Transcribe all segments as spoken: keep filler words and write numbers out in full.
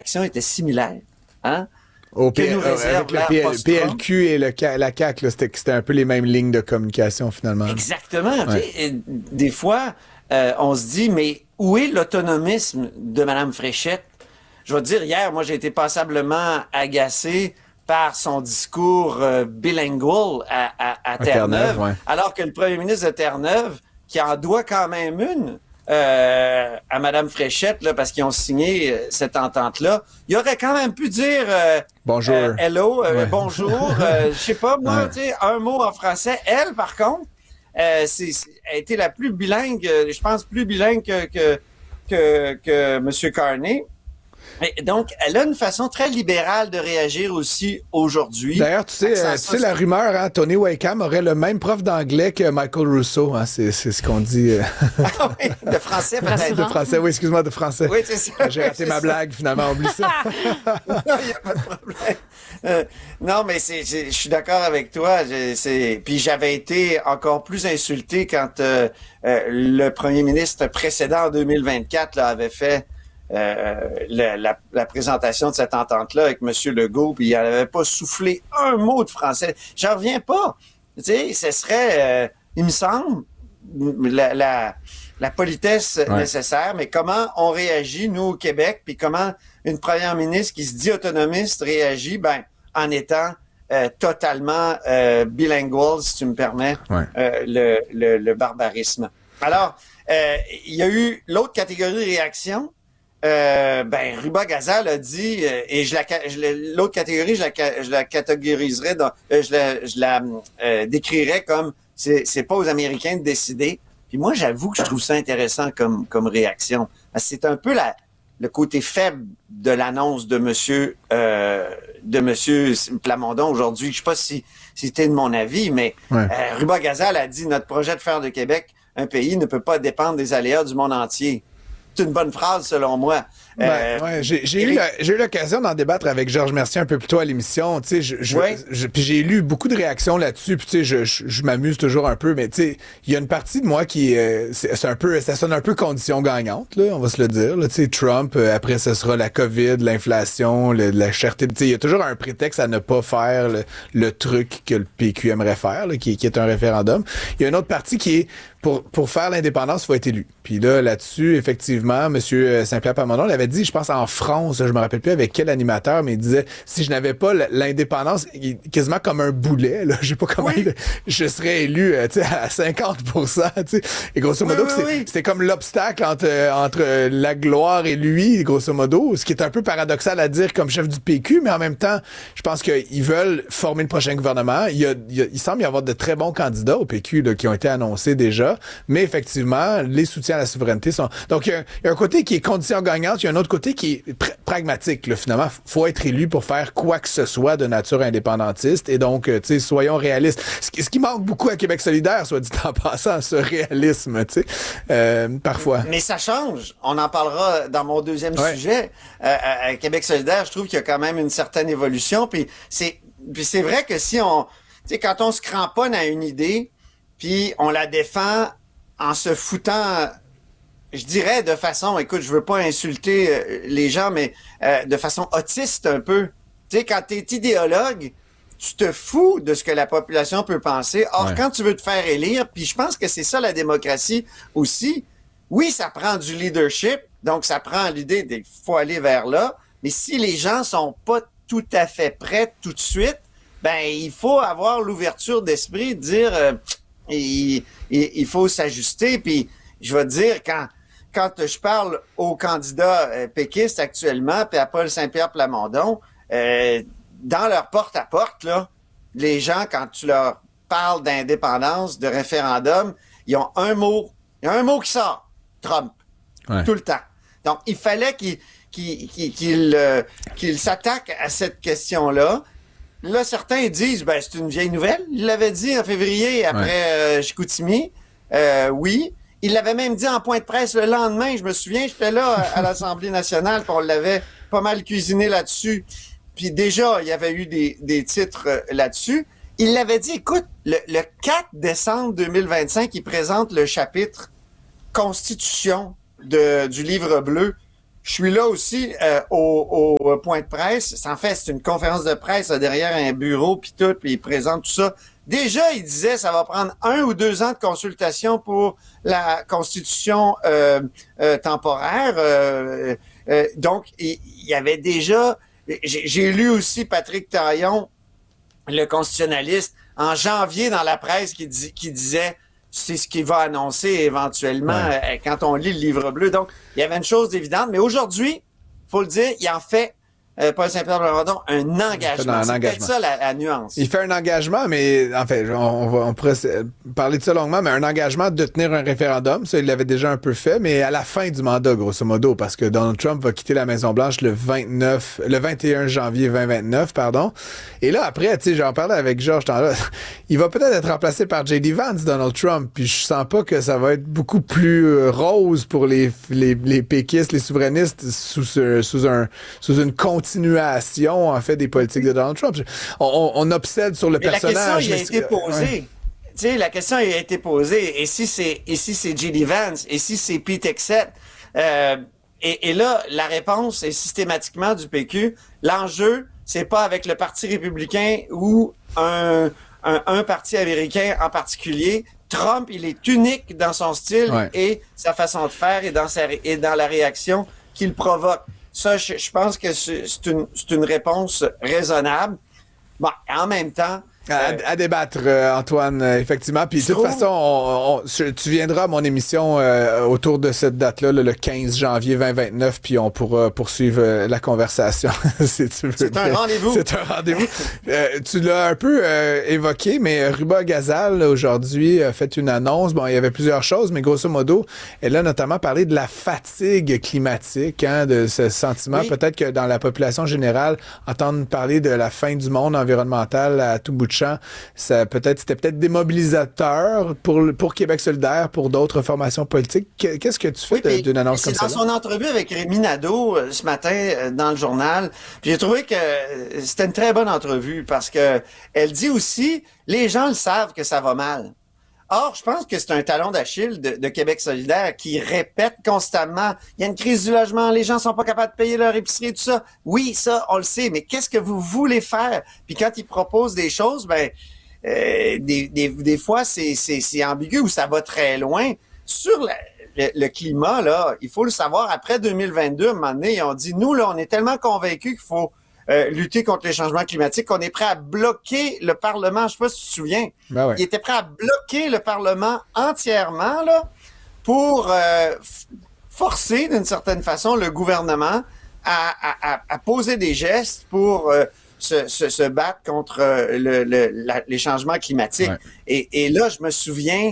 réaction était similaire. Hein? Au P- nous réserve avec le P L Q et le, la C A Q, là, c'était, c'était un peu les mêmes lignes de communication, finalement. Exactement. Ouais. Et des fois, euh, on se dit, mais où est l'autonomisme de Mme Fréchette? Je vais te dire, hier, moi, j'ai été passablement agacé par son discours euh, bilingual à, à, à Terre-Neuve, Terre-Neuve, ouais. alors que le premier ministre de Terre-Neuve, qui en doit quand même une euh, à Mme Fréchette, là, parce qu'ils ont signé euh, cette entente-là, il aurait quand même pu dire euh, bonjour, euh, hello, euh, ouais. bonjour, euh, je sais pas, moi, ouais. tu sais, un mot en français. Elle, par contre, euh, c'est, c'est, a été la plus bilingue, euh, je pense plus bilingue que, que, que, que M. Carney. Et donc, elle a une façon très libérale de réagir aussi aujourd'hui. D'ailleurs, tu sais, euh, tu sais la rumeur, hein, Tony Wakeham aurait le même prof d'anglais que Michael Rousseau. Hein, c'est, c'est ce qu'on dit. Euh... Ah oui, de français peut-être. De français, oui, excuse-moi, de français. Oui, c'est ça. J'ai raté ma ça. blague, finalement, oublie ça. Non, il n'y a pas de problème. Euh, non, mais c'est, c'est, je suis d'accord avec toi. Je, c'est, puis j'avais été encore plus insulté quand euh, euh, le premier ministre précédent, en deux mille vingt-quatre, là, avait fait Euh, la, la, la présentation de cette entente-là avec M. Legault, puis il n'avait pas soufflé un mot de français. J'en reviens pas. Tu sais, ce serait, euh, il me semble, la, la, la politesse ouais. nécessaire, mais comment on réagit, nous, au Québec, puis comment une première ministre qui se dit autonomiste réagit, ben, en étant euh, totalement euh, bilingual, si tu me permets, ouais. euh, le, le, le barbarisme. Alors, euh, il y a eu l'autre catégorie de réaction. Euh, ben, Ruba Gazal a dit, euh, et je la, je, l'autre catégorie, je la, je la catégoriserais, dans, euh, je la, je la euh, décrirais comme c'est, c'est pas aux Américains de décider. Puis moi, j'avoue que je trouve ça intéressant comme, comme réaction. C'est un peu la, le côté faible de l'annonce de Monsieur, euh, de Monsieur Plamondon aujourd'hui. Je sais pas si, si c'était de mon avis, mais ouais. euh, Ruba Gazal a dit notre projet de faire de Québec un pays ne peut pas dépendre des aléas du monde entier. C'est une bonne phrase, selon moi. Ben, euh, ouais, j'ai, j'ai, eu la, j'ai eu l'occasion d'en débattre avec Georges Mercier un peu plus tôt à l'émission. Tu sais, je, je, ouais. je, puis j'ai lu beaucoup de réactions là-dessus. Puis tu sais, je, je, je m'amuse toujours un peu, mais tu sais, il y a une partie de moi qui, euh, c'est, c'est un peu, ça sonne un peu condition gagnante, là, on va se le dire. Tu sais, Trump, euh, après, ce sera la COVID, l'inflation, le, la cherté. Tu sais, il y a toujours un prétexte à ne pas faire le, le truc que le P Q aimerait faire, là, qui, qui est un référendum. Il y a une autre partie qui est pour pour faire l'indépendance, il faut être élu. Puis là, là-dessus, effectivement, M. Saint-Pierre Plamondon l'avait dit, je pense en France, je me rappelle plus avec quel animateur, mais il disait, si je n'avais pas l'indépendance, quasiment comme un boulet, là, je sais pas comment, oui. il, je serais élu, tu sais, à cinquante pour cent, tu sais. Et grosso modo, oui, oui, oui. c'était comme l'obstacle entre entre la gloire et lui, grosso modo, ce qui est un peu paradoxal à dire comme chef du P Q, mais en même temps, je pense qu'ils veulent former le prochain gouvernement. Il y a, il, y a, il semble y avoir de très bons candidats au P Q là, qui ont été annoncés déjà. Mais effectivement, les soutiens à la souveraineté sont... Donc, il y, a, il y a un côté qui est condition gagnante, il y a un autre côté qui est pr- pragmatique. Là, finalement, il faut être élu pour faire quoi que ce soit de nature indépendantiste. Et donc, tu sais, soyons réalistes. Ce qui, ce qui manque beaucoup à Québec solidaire, soit dit en passant, ce réalisme, tu sais, euh, parfois. Mais ça change. On en parlera dans mon deuxième ouais. sujet. Euh, à Québec solidaire, je trouve qu'il y a quand même une certaine évolution. Puis c'est, puis c'est vrai que si on... Tu sais, quand on se cramponne à une idée... Puis on la défend en se foutant, je dirais de façon, écoute, je veux pas insulter euh, les gens, mais euh, de façon autiste un peu. Tu sais, quand t'es idéologue, tu te fous de ce que la population peut penser. Or, ouais. quand tu veux te faire élire, puis je pense que c'est ça la démocratie aussi, oui, ça prend du leadership, donc ça prend l'idée qu'il faut aller vers là, mais si les gens sont pas tout à fait prêts tout de suite, ben il faut avoir l'ouverture d'esprit de dire... Euh, Il, il, il faut s'ajuster. Puis, je vais te dire, quand, quand je parle aux candidats euh, péquistes actuellement, puis à Paul Saint-Pierre Plamondon, euh, dans leur porte-à-porte, là, les gens, quand tu leur parles d'indépendance, de référendum, ils ont un mot, il y a un mot qui sort, Trump, ouais. tout le temps. Donc, il fallait qu'ils qu'ils, qu'ils, qu'ils, euh, qu'ils s'attaquent à cette question-là. Là, certains disent, ben c'est une vieille nouvelle. Il l'avait dit en février après ouais. euh, Chicoutimi. Euh, oui. Il l'avait même dit en point de presse le lendemain. Je me souviens, j'étais là à, à l'Assemblée nationale, puis on l'avait pas mal cuisiné là-dessus. Puis déjà, il y avait eu des, des titres euh, là-dessus. Il l'avait dit, écoute, le, le quatre décembre deux mille vingt-cinq, il présente le chapitre Constitution de, du Livre bleu. je suis là aussi euh, au, au point de presse. En fait, c'est une conférence de presse là, derrière un bureau, puis tout, puis il présente tout ça. Déjà, il disait ça va prendre un ou deux ans de consultation pour la constitution euh, euh, temporaire. Euh, euh, donc, il, il y avait déjà... J'ai, j'ai lu aussi Patrick Taillon, le constitutionnaliste, en janvier dans la presse qui, dit, qui disait c'est ce qu'il va annoncer éventuellement ouais. euh, quand on lit le livre bleu. Donc, il y avait une chose évidente. Mais aujourd'hui, faut le dire, il en fait... Euh, Paul Saint-Pierre Plamondon, un engagement. Un c'est engagement. Peut-être ça la, la nuance. Il fait un engagement, mais en fait, on, on, va, on pourrait parler de ça longuement, mais un engagement de tenir un référendum, ça, il l'avait déjà un peu fait, mais à la fin du mandat, grosso modo, parce que Donald Trump va quitter la Maison-Blanche le vingt-neuf, le vingt et un janvier vingt vingt-neuf, pardon. Et là, après, tu sais, j'en parlais avec Georges là, il va peut-être être remplacé par J D Vance, Donald Trump, puis je sens pas que ça va être beaucoup plus euh, rose pour les, les, les péquistes, les souverainistes, sous, ce, sous, un, sous une continuité continuation, en fait, des politiques de Donald Trump. On, on obsède sur le mais personnage. La question, il a été posée. Ouais. Tu sais, la question a été posée. Et si c'est, et si c'est J D Vance? Et si c'est Pete Hegseth? Euh, et, et là, la réponse est systématiquement du P Q. L'enjeu, c'est pas avec le Parti républicain ou un, un, un parti américain en particulier. Trump, il est unique dans son style ouais. et sa façon de faire et dans, sa, et dans la réaction qu'il provoque. Ça, je, je pense que c'est une, c'est une réponse raisonnable. Bon, en même temps... À, à débattre, euh, Antoine, euh, effectivement. Puis de toute façon, on, on, tu viendras à mon émission euh, autour de cette date-là, là, le quinze janvier vingt vingt-neuf, puis on pourra poursuivre euh, la conversation, si tu veux. C'est un rendez-vous. C'est un rendez-vous. euh, tu l'as un peu euh, évoqué, mais Ruba Gazal, aujourd'hui, a fait une annonce. Bon, il y avait plusieurs choses, mais grosso modo, elle a notamment parlé de la fatigue climatique, hein, de ce sentiment. Oui. Peut-être que dans la population générale, entendre parler de la fin du monde environnemental à tout bout de champ, ça peut-être c'était peut-être démobilisateur pour pour Québec solidaire, pour d'autres formations politiques. Qu'est-ce que tu fais oui, d'une annonce comme ça? C'est dans son entrevue avec Rémi Nadeau euh, ce matin euh, dans le journal. Puis j'ai trouvé que euh, c'était une très bonne entrevue parce que elle dit aussi les gens le savent que ça va mal. Or, je pense que c'est un talon d'Achille de, de Québec solidaire qui répète constamment, il y a une crise du logement, les gens sont pas capables de payer leur épicerie, tout ça. Oui, ça, on le sait, mais qu'est-ce que vous voulez faire? Puis quand ils proposent des choses, ben, euh, des, des, des fois, c'est, c'est, c'est ambigu ou ça va très loin. Sur la, le, le climat, là, il faut le savoir, après deux mille vingt-deux, à un moment donné, ils ont dit, nous, là, on est tellement convaincus qu'il faut Euh, lutter contre les changements climatiques, qu'on est prêt à bloquer le Parlement. Je sais pas si tu te souviens. Ben ouais. Il était prêt à bloquer le Parlement entièrement là pour euh, forcer, d'une certaine façon, le gouvernement à, à, à poser des gestes pour euh, se, se, se battre contre le, le, la, les changements climatiques. Ouais. Et, et là, je me souviens,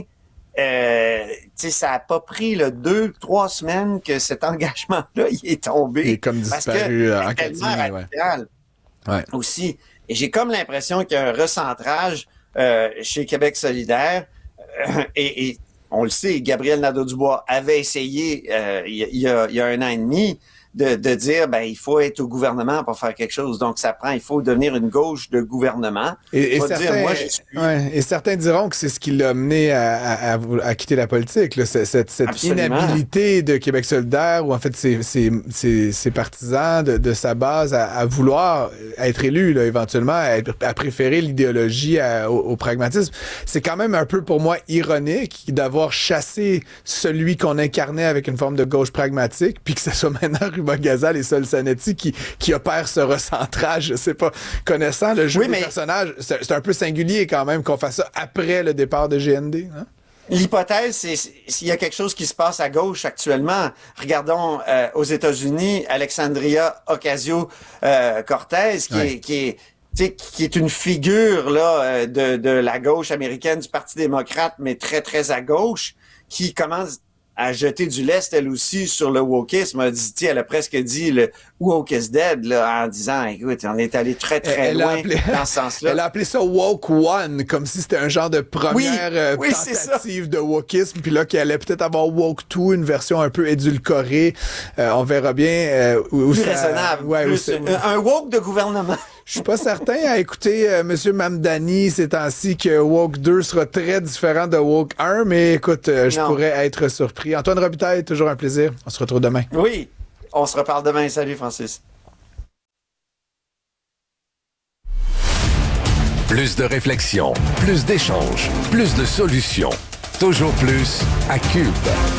euh, tu sais, ça a pas pris là, deux, trois semaines que cet engagement-là, il est tombé. Il est comme disparu en catimini, ouais. Ouais. Aussi. Et j'ai comme l'impression qu'il y a un recentrage euh, chez Québec solidaire. Euh, et, et on le sait, Gabriel Nadeau-Dubois avait essayé euh, il, y a, il y a un an et demi de, de dire ben il faut être au gouvernement pour faire quelque chose. Donc ça prend, il faut devenir une gauche de gouvernement. Et, et, certains, dire, moi, je suis... ouais, et certains diront que c'est ce qui l'a mené à, à, à quitter la politique. Là. Cette, cette inhabilité de Québec solidaire, ou en fait ses, ses, ses, ses partisans de, de sa base à, à vouloir être élu là, éventuellement, à, à préférer l'idéologie à, au, au pragmatisme. C'est quand même un peu pour moi ironique d'avoir chassé celui qu'on incarnait avec une forme de gauche pragmatique, puis que ce soit maintenant Ruba Gazal et Sol Zanetti qui, qui opèrent ce recentrage. Je sais pas, connaissant le jeu oui, des mais... personnages, c'est, c'est un peu singulier quand même qu'on fasse ça après le départ de G N D. Hein? L'hypothèse, c'est s'il y a quelque chose qui se passe à gauche actuellement. Regardons euh, aux États-Unis, Alexandria Ocasio-Cortez, euh, qui, ouais. est, qui est qui est une figure là de, de la gauche américaine, du Parti démocrate, mais très, très à gauche, qui commence à jeter du lest, elle aussi, sur le wokisme. Elle a, dit, elle a presque dit le « woke is dead », là, en disant « Écoute, on est allé très, très elle loin appelé, dans ce sens-là. » Elle a appelé ça « woke one », comme si c'était un genre de première oui, euh, oui, tentative de wokisme, puis là, qu'elle allait peut-être avoir « woke two », une version un peu édulcorée. Euh, on verra bien. Euh, où, plus ça, raisonnable. Ouais, plus, où un, un woke de gouvernement. Je suis pas certain à écouter euh, M. Mamdani ces temps-ci que Woke deux sera très différent de Woke un, mais écoute, euh, je pourrais être surpris. Antoine Robitaille, toujours un plaisir. On se retrouve demain. Oui. On se reparle demain. Salut, Francis. Plus de réflexion, plus d'échanges, plus de solutions. Toujours plus à Cube.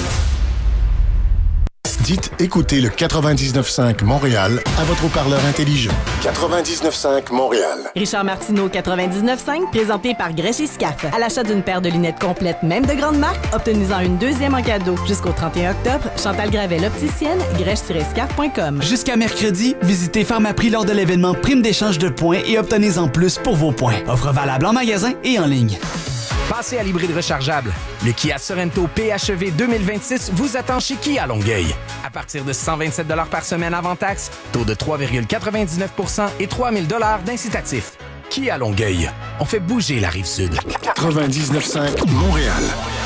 Dites écoutez le quatre-vingt-dix-neuf cinq Montréal à votre haut-parleur intelligent. quatre-vingt-dix-neuf cinq Montréal. Richard Martineau quatre-vingt-dix-neuf cinq, présenté par Grèche et Scaf. À l'achat d'une paire de lunettes complètes, même de grande marque, obtenez-en une deuxième en cadeau. Jusqu'au trente et un octobre, Chantal Gravel, opticienne, grèche tiret scaf point com. Jusqu'à mercredi, visitez Pharmaprix lors de l'événement Prime d'échange de points et obtenez-en plus pour vos points. Offre valable en magasin et en ligne. Passez à l'hybride rechargeable. Le Kia Sorento P H E V deux mille vingt-six vous attend chez Kia Longueuil. À partir de cent vingt-sept dollars par semaine avant taxe, taux de trois virgule quatre-vingt-dix-neuf pour cent et trois mille dollars d'incitatif. Kia Longueuil. On fait bouger la Rive-Sud. quatre-vingt-dix-neuf cinq Montréal.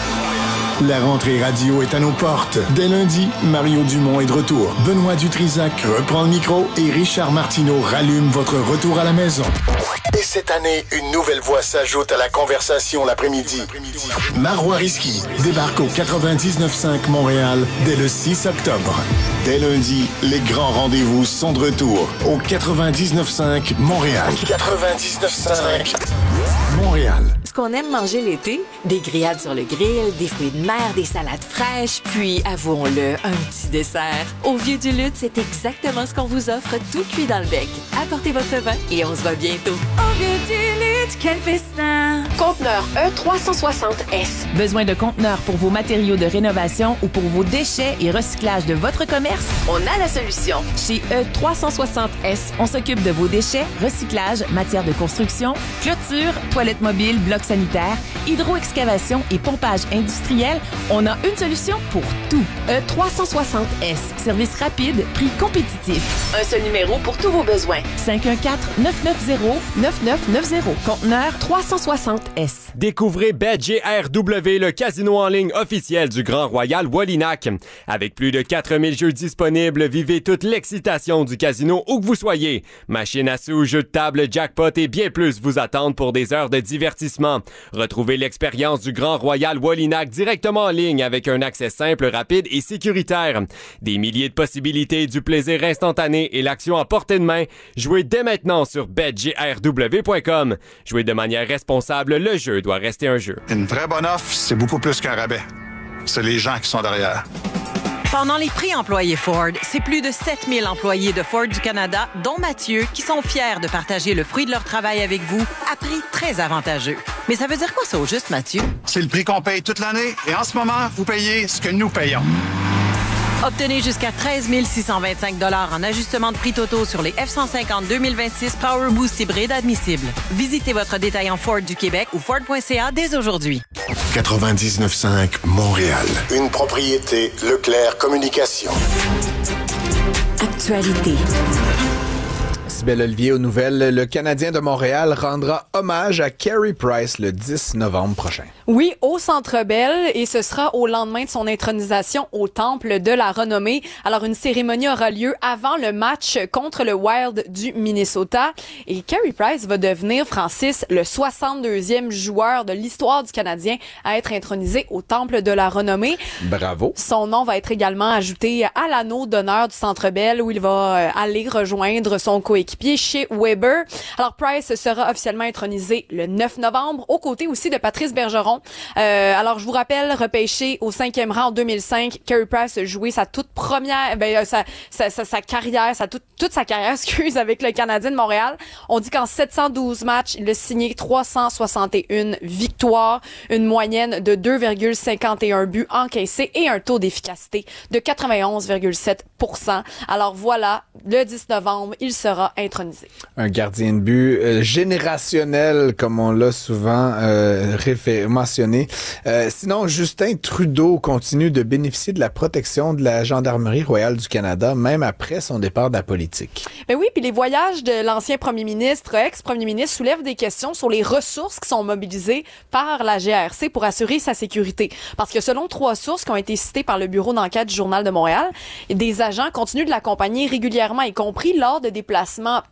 La rentrée radio est à nos portes. Dès lundi, Mario Dumont est de retour. Benoît Dutrisac reprend le micro et Richard Martineau rallume votre retour à la maison. Et cette année, une nouvelle voix s'ajoute à la conversation l'après-midi. Marois Risky débarque au quatre-vingt-dix-neuf cinq Montréal dès le six octobre. Dès lundi, les grands rendez-vous sont de retour au quatre-vingt-dix-neuf cinq Montréal. quatre-vingt-dix-neuf cinq Montréal. Ce qu'on aime manger l'été, des grillades sur le grill, des fruits de mer, des salades fraîches, puis, avouons-le, un petit dessert. Au Vieux du Lutte, c'est exactement ce qu'on vous offre, tout cuit dans le bec. Apportez votre vin et on se voit bientôt. Au Vieux du Lutte, quel festin! Conteneur E trois cent soixante S. Besoin de conteneurs pour vos matériaux de rénovation ou pour vos déchets et recyclage de votre commerce? On a la solution. Chez E trois cent soixante S, on s'occupe de vos déchets, recyclage, matière de construction, clôture, toilettes mobiles, blocs sanitaires, hydro-excavation et pompage industriel. On a une solution pour tout. E trois cent soixante S. Service rapide, prix compétitif. Un seul numéro pour tous vos besoins. cinq un quatre, neuf neuf zéro, neuf neuf neuf zéro. Conteneur trois cent soixante S. Découvrez BetGRW, le casino en ligne officiel du Grand Royal Wallinac. Avec plus de quatre mille jeux disponibles, vivez toute l'excitation du casino où que vous soyez. Machines à sous, jeux de table, jackpot et bien plus vous attendent pour des heures de divertissement. Retrouvez l'expérience du Grand Royal Wallinac directement en ligne avec un accès simple, rapide et sécuritaire. Des milliers de possibilités, du plaisir instantané et l'action à portée de main. Jouez dès maintenant sur bet G R W point com. Jouez de manière responsable, le jeu doit rester un jeu. Une vraie bonne offre, c'est beaucoup plus qu'un rabais. C'est les gens qui sont derrière. Pendant les prix employés Ford, c'est plus de sept mille employés de Ford du Canada, dont Mathieu, qui sont fiers de partager le fruit de leur travail avec vous à prix très avantageux. Mais ça veut dire quoi ça au juste, Mathieu? C'est le prix qu'on paye toute l'année et en ce moment, vous payez ce que nous payons. Obtenez jusqu'à treize mille six cent vingt-cinq dollars en ajustement de prix totaux sur les F cent cinquante deux mille vingt-six Power Boost hybride admissibles. Visitez votre détaillant Ford du Québec ou Ford point C A dès aujourd'hui. quatre-vingt-dix-neuf cinq Montréal. Une propriété Leclerc Communication. Actualité. Sybelle Olivier aux nouvelles. Le Canadien de Montréal rendra hommage à Carey Price le dix novembre prochain. Oui, au Centre Bell, et ce sera au lendemain de son intronisation au Temple de la Renommée. Alors, une cérémonie aura lieu avant le match contre le Wild du Minnesota. Et Carey Price va devenir, Francis, le soixante-deuxième joueur de l'histoire du Canadien à être intronisé au Temple de la Renommée. Bravo. Son nom va être également ajouté à l'anneau d'honneur du Centre Bell, où il va aller rejoindre son coéquipier chez Weber. Alors, Price sera officiellement intronisé le neuf novembre, aux côtés aussi de Patrice Bergeron. Euh, alors, je vous rappelle, repêché au cinquième rang en deux mille cinq, Carey Price a joué sa toute première, ben, sa, sa, sa, sa carrière, sa toute, toute sa carrière, excuse, avec le Canadien de Montréal. On dit qu'en sept cent douze matchs, il a signé trois cent soixante et une victoires, une moyenne de deux virgule cinquante et un buts encaissés et un taux d'efficacité de quatre-vingt-onze virgule sept pour cent. Alors voilà, le dix novembre, il sera intronisé. Un gardien de but euh, générationnel, comme on l'a souvent euh, réfé- mentionné. Euh, sinon, Justin Trudeau continue de bénéficier de la protection de la Gendarmerie royale du Canada, même après son départ de la politique. Ben oui, puis les voyages de l'ancien premier ministre, ex-premier ministre, soulèvent des questions sur les ressources qui sont mobilisées par la G R C pour assurer sa sécurité. Parce que selon trois sources qui ont été citées par le bureau d'enquête du Journal de Montréal, des agents continuent de l'accompagner régulièrement, y compris lors de déplacements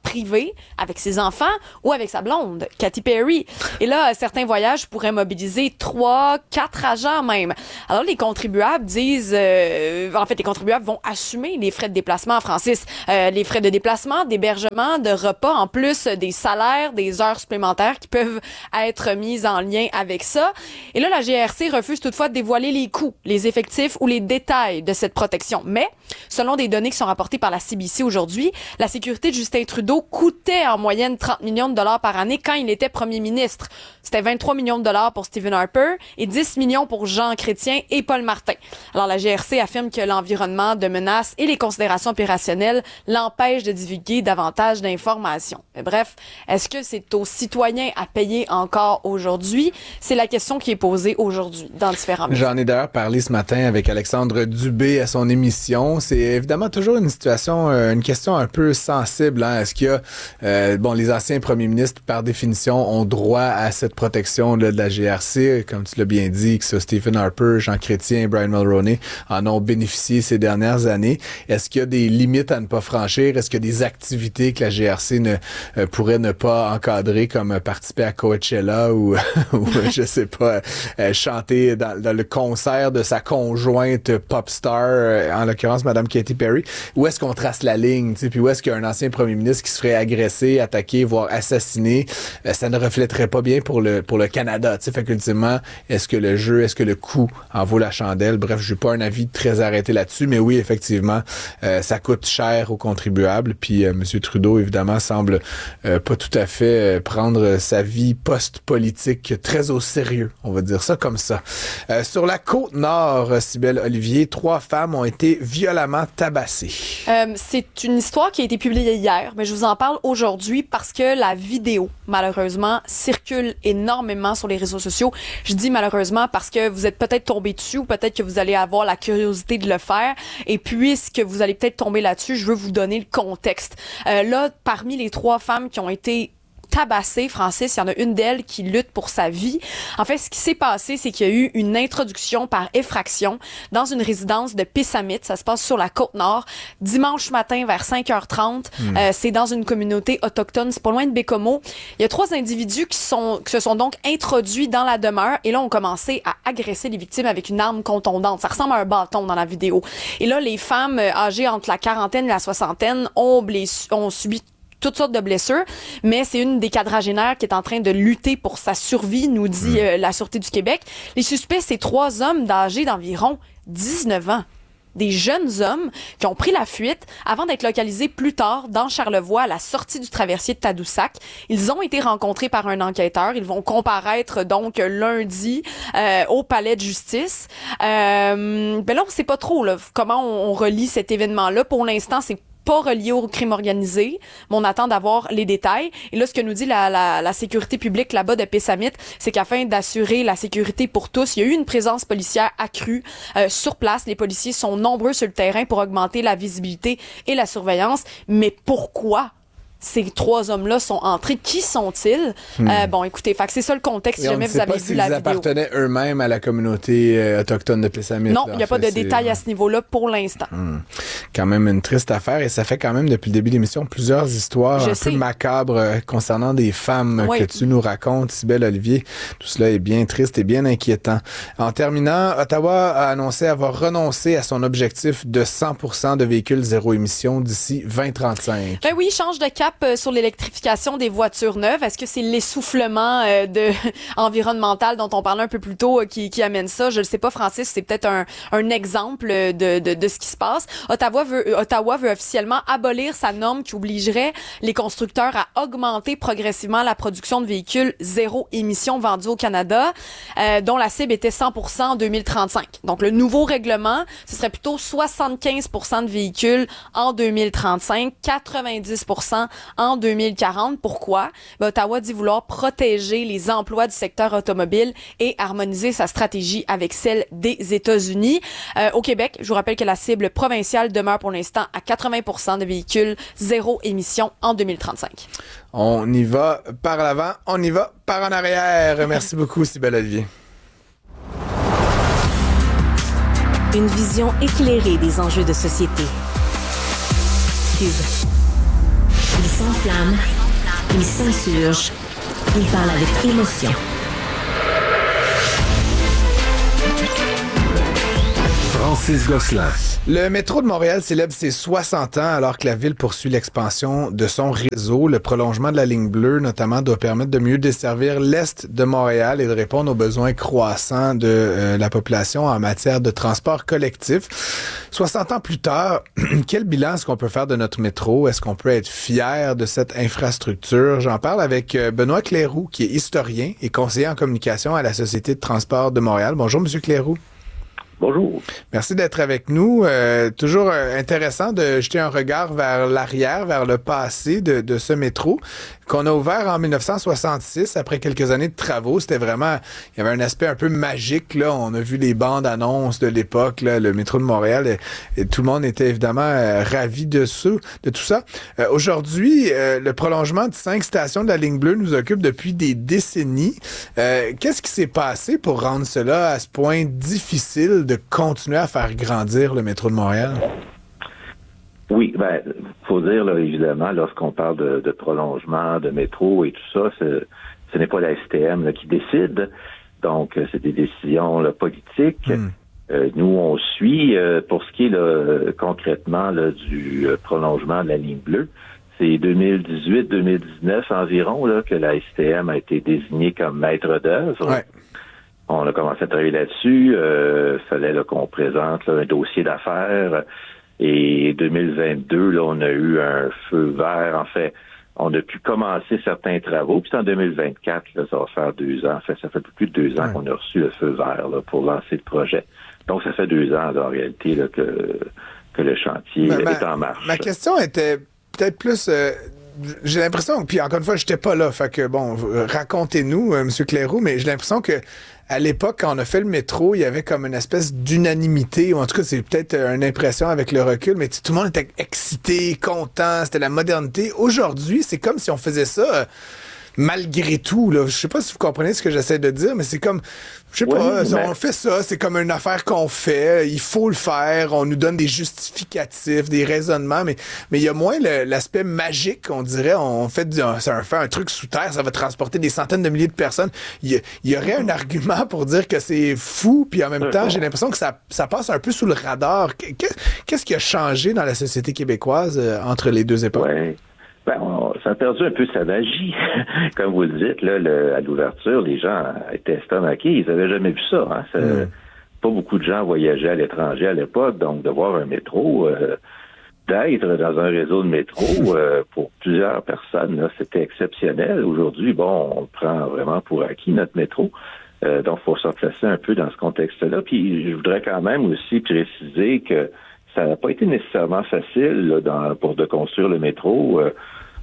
privé, avec ses enfants ou avec sa blonde, Katy Perry. Et là, certains voyages pourraient mobiliser trois, quatre agents même. Alors, les contribuables disent... Euh, en fait, les contribuables vont assumer les frais de déplacement, Francis. Euh, les frais de déplacement, d'hébergement, de repas, en plus des salaires, des heures supplémentaires qui peuvent être mises en lien avec ça. Et là, la G R C refuse toutefois de dévoiler les coûts, les effectifs ou les détails de cette protection. Mais, selon des données qui sont rapportées par la C B C aujourd'hui, la sécurité de Justin Trudeau coûtait en moyenne trente millions de dollars par année quand il était premier ministre. C'était vingt-trois millions de dollars pour Stephen Harper et dix millions pour Jean Chrétien et Paul Martin. Alors, la G R C affirme que l'environnement de menace et les considérations opérationnelles l'empêchent de divulguer davantage d'informations. Mais bref, est-ce que c'est aux citoyens à payer encore aujourd'hui? C'est la question qui est posée aujourd'hui dans différents médias. J'en ai d'ailleurs parlé ce matin avec Alexandre Dubé à son émission. C'est évidemment toujours une situation, euh, une question un peu sensible. Hein? Est-ce qu'il y a, euh, bon, les anciens premiers ministres, par définition, ont droit à cette protection là, de la G R C, comme tu l'as bien dit, que ce Stephen Harper, Jean Chrétien et Brian Mulroney en ont bénéficié ces dernières années. Est-ce qu'il y a des limites à ne pas franchir? Est-ce qu'il y a des activités que la G R C ne euh, pourrait ne pas encadrer, comme euh, participer à Coachella ou, ou je sais pas, euh, chanter dans, dans le concert de sa conjointe pop star, euh, en l'occurrence Madame Katy Perry? Où est-ce qu'on trace la ligne? T'sais? Puis où est-ce qu'il y a un ancien premier ministre qui se ferait agresser, attaquer, voire assassiner? Euh, ça ne reflèterait pas bien pour le pour le Canada. T'sais? Fait qu'ultimement, est-ce que le jeu, est-ce que le coût en vaut la chandelle? Bref, j'ai pas un avis très arrêté là-dessus, mais oui, effectivement, euh, ça coûte cher aux contribuables. Puis euh, M. Trudeau, évidemment, semble euh, pas tout à fait euh, prendre sa vie post-politique très au sérieux. On va dire ça comme ça. Euh, sur la Côte-Nord, Cybèle Olivier, trois femmes ont été violemment tabassées. Euh, c'est une histoire qui a été publiée hier, mais je vous en parle aujourd'hui parce que la vidéo, malheureusement, circule énormément sur les réseaux sociaux. Je dis malheureusement parce que vous êtes peut-être tombé dessus ou peut-être que vous allez avoir la curiosité de le faire. Et puisque vous allez peut-être tomber là-dessus, je veux vous donner le contexte. Euh, là, parmi les trois femmes qui ont été tabassée, Francis, il y en a une d'elles qui lutte pour sa vie. En fait, ce qui s'est passé, c'est qu'il y a eu une introduction par effraction dans une résidence de Pessamit. Ça se passe sur la Côte-Nord. Dimanche matin, vers cinq heures trente. Mm. Euh, c'est dans une communauté autochtone. C'est pas loin de Bécomo. Il y a trois individus qui sont, qui se sont donc introduits dans la demeure et là, ont commencé à agresser les victimes avec une arme contondante. Ça ressemble à un bâton dans la vidéo. Et là, les femmes âgées entre la quarantaine et la soixantaine ont, blessu, ont subi toutes sortes de blessures, mais c'est une des quadragénaires qui est en train de lutter pour sa survie, nous dit euh, la Sûreté du Québec. Les suspects, c'est trois hommes d'âge d'environ dix-neuf ans. Des jeunes hommes qui ont pris la fuite avant d'être localisés plus tard dans Charlevoix à la sortie du traversier de Tadoussac. Ils ont été rencontrés par un enquêteur. Ils vont comparaître donc lundi euh, au palais de justice. Euh, ben là, on sait pas trop là, comment on, on relie cet événement-là. Pour l'instant, c'est pas relié au crime organisé, mais on attend d'avoir les détails. Et là, ce que nous dit la, la, la sécurité publique là-bas de Pessamit, c'est qu'afin d'assurer la sécurité pour tous, il y a eu une présence policière accrue euh, sur place. Les policiers sont nombreux sur le terrain pour augmenter la visibilité et la surveillance. Mais pourquoi ces trois hommes-là sont entrés? Qui sont-ils? Hmm. Euh, bon, écoutez, fait que c'est ça le contexte, si jamais vous avez vu la vidéo. Ils appartenaient eux-mêmes à la communauté euh, autochtone de Pessamit. Non, il n'y a pas de détails à ce niveau-là pour l'instant. Hmm. Quand même une triste affaire et ça fait quand même depuis le début de l'émission plusieurs histoires Je un sais. peu macabres euh, concernant des femmes oui. que tu nous racontes, Cybèle Olivier. Tout cela est bien triste et bien inquiétant. En terminant, Ottawa a annoncé avoir renoncé à son objectif de cent pour cent de véhicules zéro émission d'ici vingt trente-cinq. Ben oui, change de cap sur l'électrification des voitures neuves. Est-ce que c'est l'essoufflement euh, de environnemental dont on parlait un peu plus tôt euh, qui, qui amène ça? Je ne sais pas, Francis, c'est peut-être un, un exemple de, de, de ce qui se passe. Ottawa veut, Ottawa veut officiellement abolir sa norme qui obligerait les constructeurs à augmenter progressivement la production de véhicules zéro émission vendus au Canada, euh, dont la cible était cent pour cent en deux mille trente-cinq. Donc, le nouveau règlement, ce serait plutôt soixante-quinze pour cent de véhicules en deux mille trente-cinq, quatre-vingt-dix pour cent en deux mille quarante. Pourquoi? Ben, Ottawa dit vouloir protéger les emplois du secteur automobile et harmoniser sa stratégie avec celle des États-Unis. Euh, au Québec, je vous rappelle que la cible provinciale demeure pour l'instant à quatre-vingts pour cent de véhicules zéro émission en deux mille trente-cinq. On y va par l'avant, on y va par en arrière. Merci beaucoup, Cybèle Olivier. Une vision éclairée des enjeux de société. Cube. Les s'enflamme, il s'insurge, il parle avec émotion. Francis Gosselin. Le métro de Montréal célèbre ses soixante ans alors que la ville poursuit l'expansion de son réseau. Le prolongement de la ligne bleue, notamment, doit permettre de mieux desservir l'est de Montréal et de répondre aux besoins croissants de euh, la population en matière de transport collectif. soixante ans plus tard, quel bilan est-ce qu'on peut faire de notre métro? Est-ce qu'on peut être fier de cette infrastructure? J'en parle avec Benoît Cléroux, qui est historien et conseiller en communication à la Société de transport de Montréal. Bonjour, Monsieur Cléroux. Bonjour. Merci d'être avec nous. Euh, toujours euh, intéressant de jeter un regard vers l'arrière, vers le passé de, de ce métro qu'on a ouvert en dix-neuf cent soixante-six après quelques années de travaux. C'était vraiment, il y avait un aspect un peu magique, là. On a vu les bandes annonces de l'époque, là, le métro de Montréal, et, et tout le monde était évidemment euh, ravi de, ce, de tout ça. Euh, aujourd'hui, euh, le prolongement de cinq stations de la ligne bleue nous occupe depuis des décennies. Euh, qu'est-ce qui s'est passé pour rendre cela à ce point difficile de continuer à faire grandir le métro de Montréal? Oui, ben, faut dire, là, évidemment, lorsqu'on parle de, de prolongement, de métro et tout ça, ce, ce n'est pas la S T M là, qui décide. Donc, euh, c'est des décisions là, politiques. Mm. Euh, nous, on suit, euh, pour ce qui est là, concrètement là, du euh, prolongement de la ligne bleue, c'est deux mille dix-huit deux mille dix-neuf environ là, que la S T M a été désignée comme maître d'œuvre. Ouais. On a commencé à travailler là-dessus. Il euh, fallait là, qu'on présente là, un dossier d'affaires. Et deux mille vingt-deux, là, on a eu un feu vert. En fait, on a pu commencer certains travaux. Puis en deux mille vingt-quatre, là, ça va faire deux ans. En fait, ça fait plus de deux ans ouais. qu'on a reçu le feu vert là, pour lancer le projet. Donc, ça fait deux ans, là, en réalité, là, que, que le chantier ma, est en marche. Ma question était peut-être plus... Euh... J'ai l'impression, puis encore une fois, j'étais pas là, fait que bon, racontez-nous, euh, M. Cléroux, mais j'ai l'impression que à l'époque, quand on a fait le métro, il y avait comme une espèce d'unanimité, ou en tout cas, c'est peut-être une impression avec le recul, mais tout le monde était excité, content, c'était la modernité. Aujourd'hui, c'est comme si on faisait ça euh, malgré tout, là. Je sais pas si vous comprenez ce que j'essaie de dire, mais c'est comme, je sais oui, pas, mais... on fait ça, c'est comme une affaire qu'on fait, il faut le faire, on nous donne des justificatifs, des raisonnements, mais mais il y a moins le, l'aspect magique, on dirait, on fait, du, ça fait un truc sous terre, ça va transporter des centaines de milliers de personnes. Il y, il y aurait un argument pour dire que c'est fou, puis en même temps, j'ai l'impression que ça, ça passe un peu sous le radar. Qu'est-ce qui a changé dans la société québécoise euh, entre les deux époques? Ouais. Ben, on, ça a perdu un peu sa magie. Comme vous le dites, là, le, à l'ouverture, les gens étaient estomaqués. Ils n'avaient jamais vu ça. Hein. ça mm. Pas beaucoup de gens voyageaient à l'étranger à l'époque. Donc, de voir un métro, euh, d'être dans un réseau de métro, euh, pour plusieurs personnes, là, c'était exceptionnel. Aujourd'hui, bon, on prend vraiment pour acquis notre métro. Euh, donc, il faut se replacer un peu dans ce contexte-là. Puis, je voudrais quand même aussi préciser que ça n'a pas été nécessairement facile là, dans, pour de construire le métro. Euh,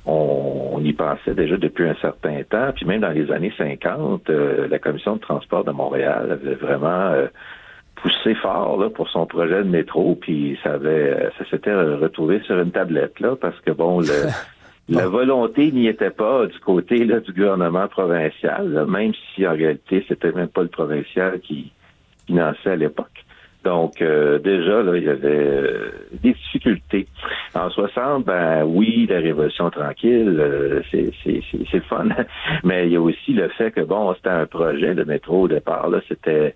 on, on y pensait déjà depuis un certain temps. Puis même dans les années cinquante, euh, la Commission de transport de Montréal avait vraiment euh, poussé fort là, pour son projet de métro. Puis ça avait, ça s'était retrouvé sur une tablette là, parce que bon, le, bon. la volonté n'y était pas du côté là, du gouvernement provincial, là, même si en réalité c'était même pas le provincial qui finançait à l'époque. Donc, euh, déjà, là, il y avait euh, des difficultés. En soixante, ben oui, la Révolution tranquille, euh, c'est, c'est, c'est, c'est le fun. Mais il y a aussi le fait que, bon, c'était un projet de métro au départ. Là, c'était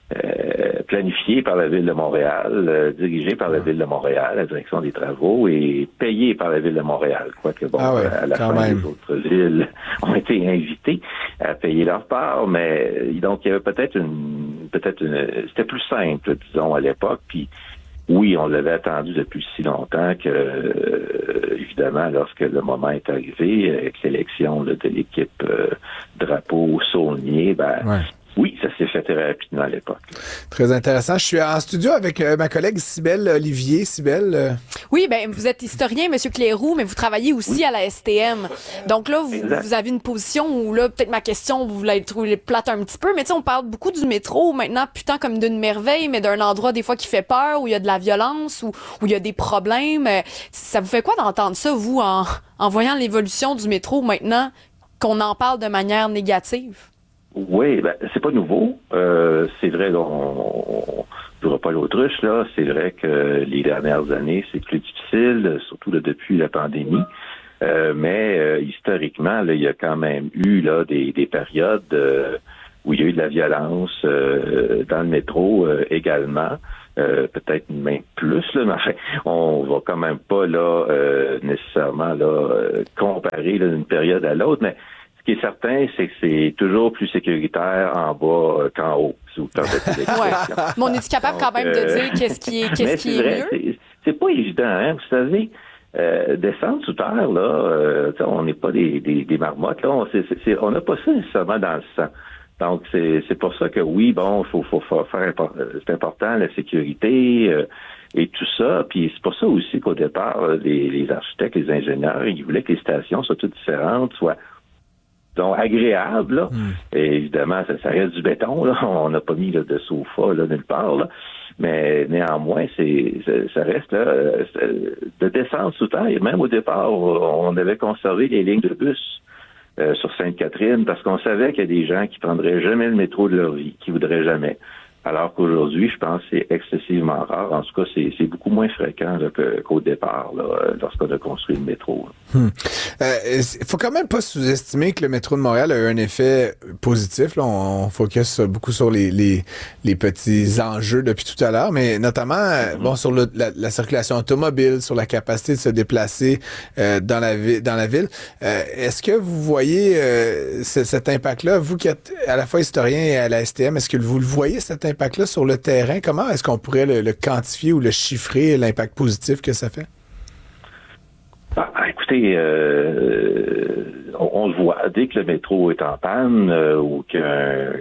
euh, planifié par la Ville de Montréal, euh, dirigé par la Ville de Montréal, la direction des travaux, et payé par la Ville de Montréal. Quoique, bon, ah ouais, à la fin, même. Les autres villes ont été invitées à payer leur part. Mais donc, il y avait peut-être une peut-être une, c'était plus simple, disons, à l'époque. Puis oui, on l'avait attendu depuis si longtemps que, euh, évidemment, lorsque le moment est arrivé, avec l'élection là, de l'équipe euh, drapeau saulnier, ben ouais. Oui, ça s'est fait très rapidement à l'époque. Très intéressant. Je suis en studio avec euh, ma collègue Cybèle Olivier. Cybèle. Euh... Oui, ben vous êtes historien, M. Cléroux, mais vous travaillez aussi oui. à la S T M. Donc là, vous, vous avez une position où là, peut-être ma question, vous la trouvez plate un petit peu, mais tu sais, on parle beaucoup du métro maintenant, putain, comme d'une merveille, mais d'un endroit des fois qui fait peur, où il y a de la violence, où, où il y a des problèmes. Ça vous fait quoi d'entendre ça, vous, en, en voyant l'évolution du métro maintenant, qu'on en parle de manière négative? Oui, ben c'est pas nouveau. Euh, c'est vrai, on ne jouera pas l'autruche, là. C'est vrai que les dernières années, c'est plus difficile, surtout là, depuis la pandémie. Euh, mais euh, historiquement, là, il y a quand même eu là des, des périodes euh, où il y a eu de la violence euh, dans le métro euh, également. Euh, peut-être même plus, là, mais enfin, on va quand même pas là euh, nécessairement là euh, comparer là, d'une période à l'autre, mais ce qui est certain, c'est que c'est toujours plus sécuritaire en bas euh, qu'en haut, si vous permettez l'expression. Ouais. Mais on est capable Donc, quand même euh, de dire qu'est-ce qui est, qu'est-ce qui c'est est vrai, mieux? C'est, c'est pas évident, hein, vous savez. Euh, descendre sous terre, là, euh, on n'est pas des, des, des marmottes, là, on c'est, c'est, on n'a pas ça nécessairement dans le sang. Donc, c'est, c'est pour ça que oui, bon, il faut, faut, faut faire, c'est important, la sécurité euh, et tout ça. Puis c'est pour ça aussi qu'au départ, les, les architectes, les ingénieurs, ils voulaient que les stations soient toutes différentes, soient donc agréables. Là. Mm. Et évidemment, ça, ça reste du béton, là. On n'a pas mis là, de sofa là, nulle part, là. Mais néanmoins, c'est, c'est ça reste là, de descendre sous terre. Et même au départ, on avait conservé les lignes de bus. Euh, sur Sainte-Catherine, parce qu'on savait qu'il y a des gens qui prendraient jamais le métro de leur vie, qui voudraient jamais. Alors qu'aujourd'hui, je pense que c'est excessivement rare. En tout cas, c'est, c'est beaucoup moins fréquent là, que, qu'au départ, là, lorsqu'on a construit le métro. Il hmm. euh, faut quand même pas sous-estimer que le métro de Montréal a eu un effet positif. Là, on, on focus beaucoup sur les, les, les petits enjeux depuis tout à l'heure, mais notamment mm-hmm. bon sur le, la, la circulation automobile, sur la capacité de se déplacer euh, dans la ville. Dans la ville. Euh, est-ce que vous voyez euh, c- cet impact-là, vous qui êtes à la fois historien et à la S T M, est-ce que vous le voyez cet impact-là sur le terrain? Comment est-ce qu'on pourrait le, le quantifier ou le chiffrer, l'impact positif que ça fait? Ah, écoutez, euh, on, on le voit. Dès que le métro est en panne euh, ou qu'il y a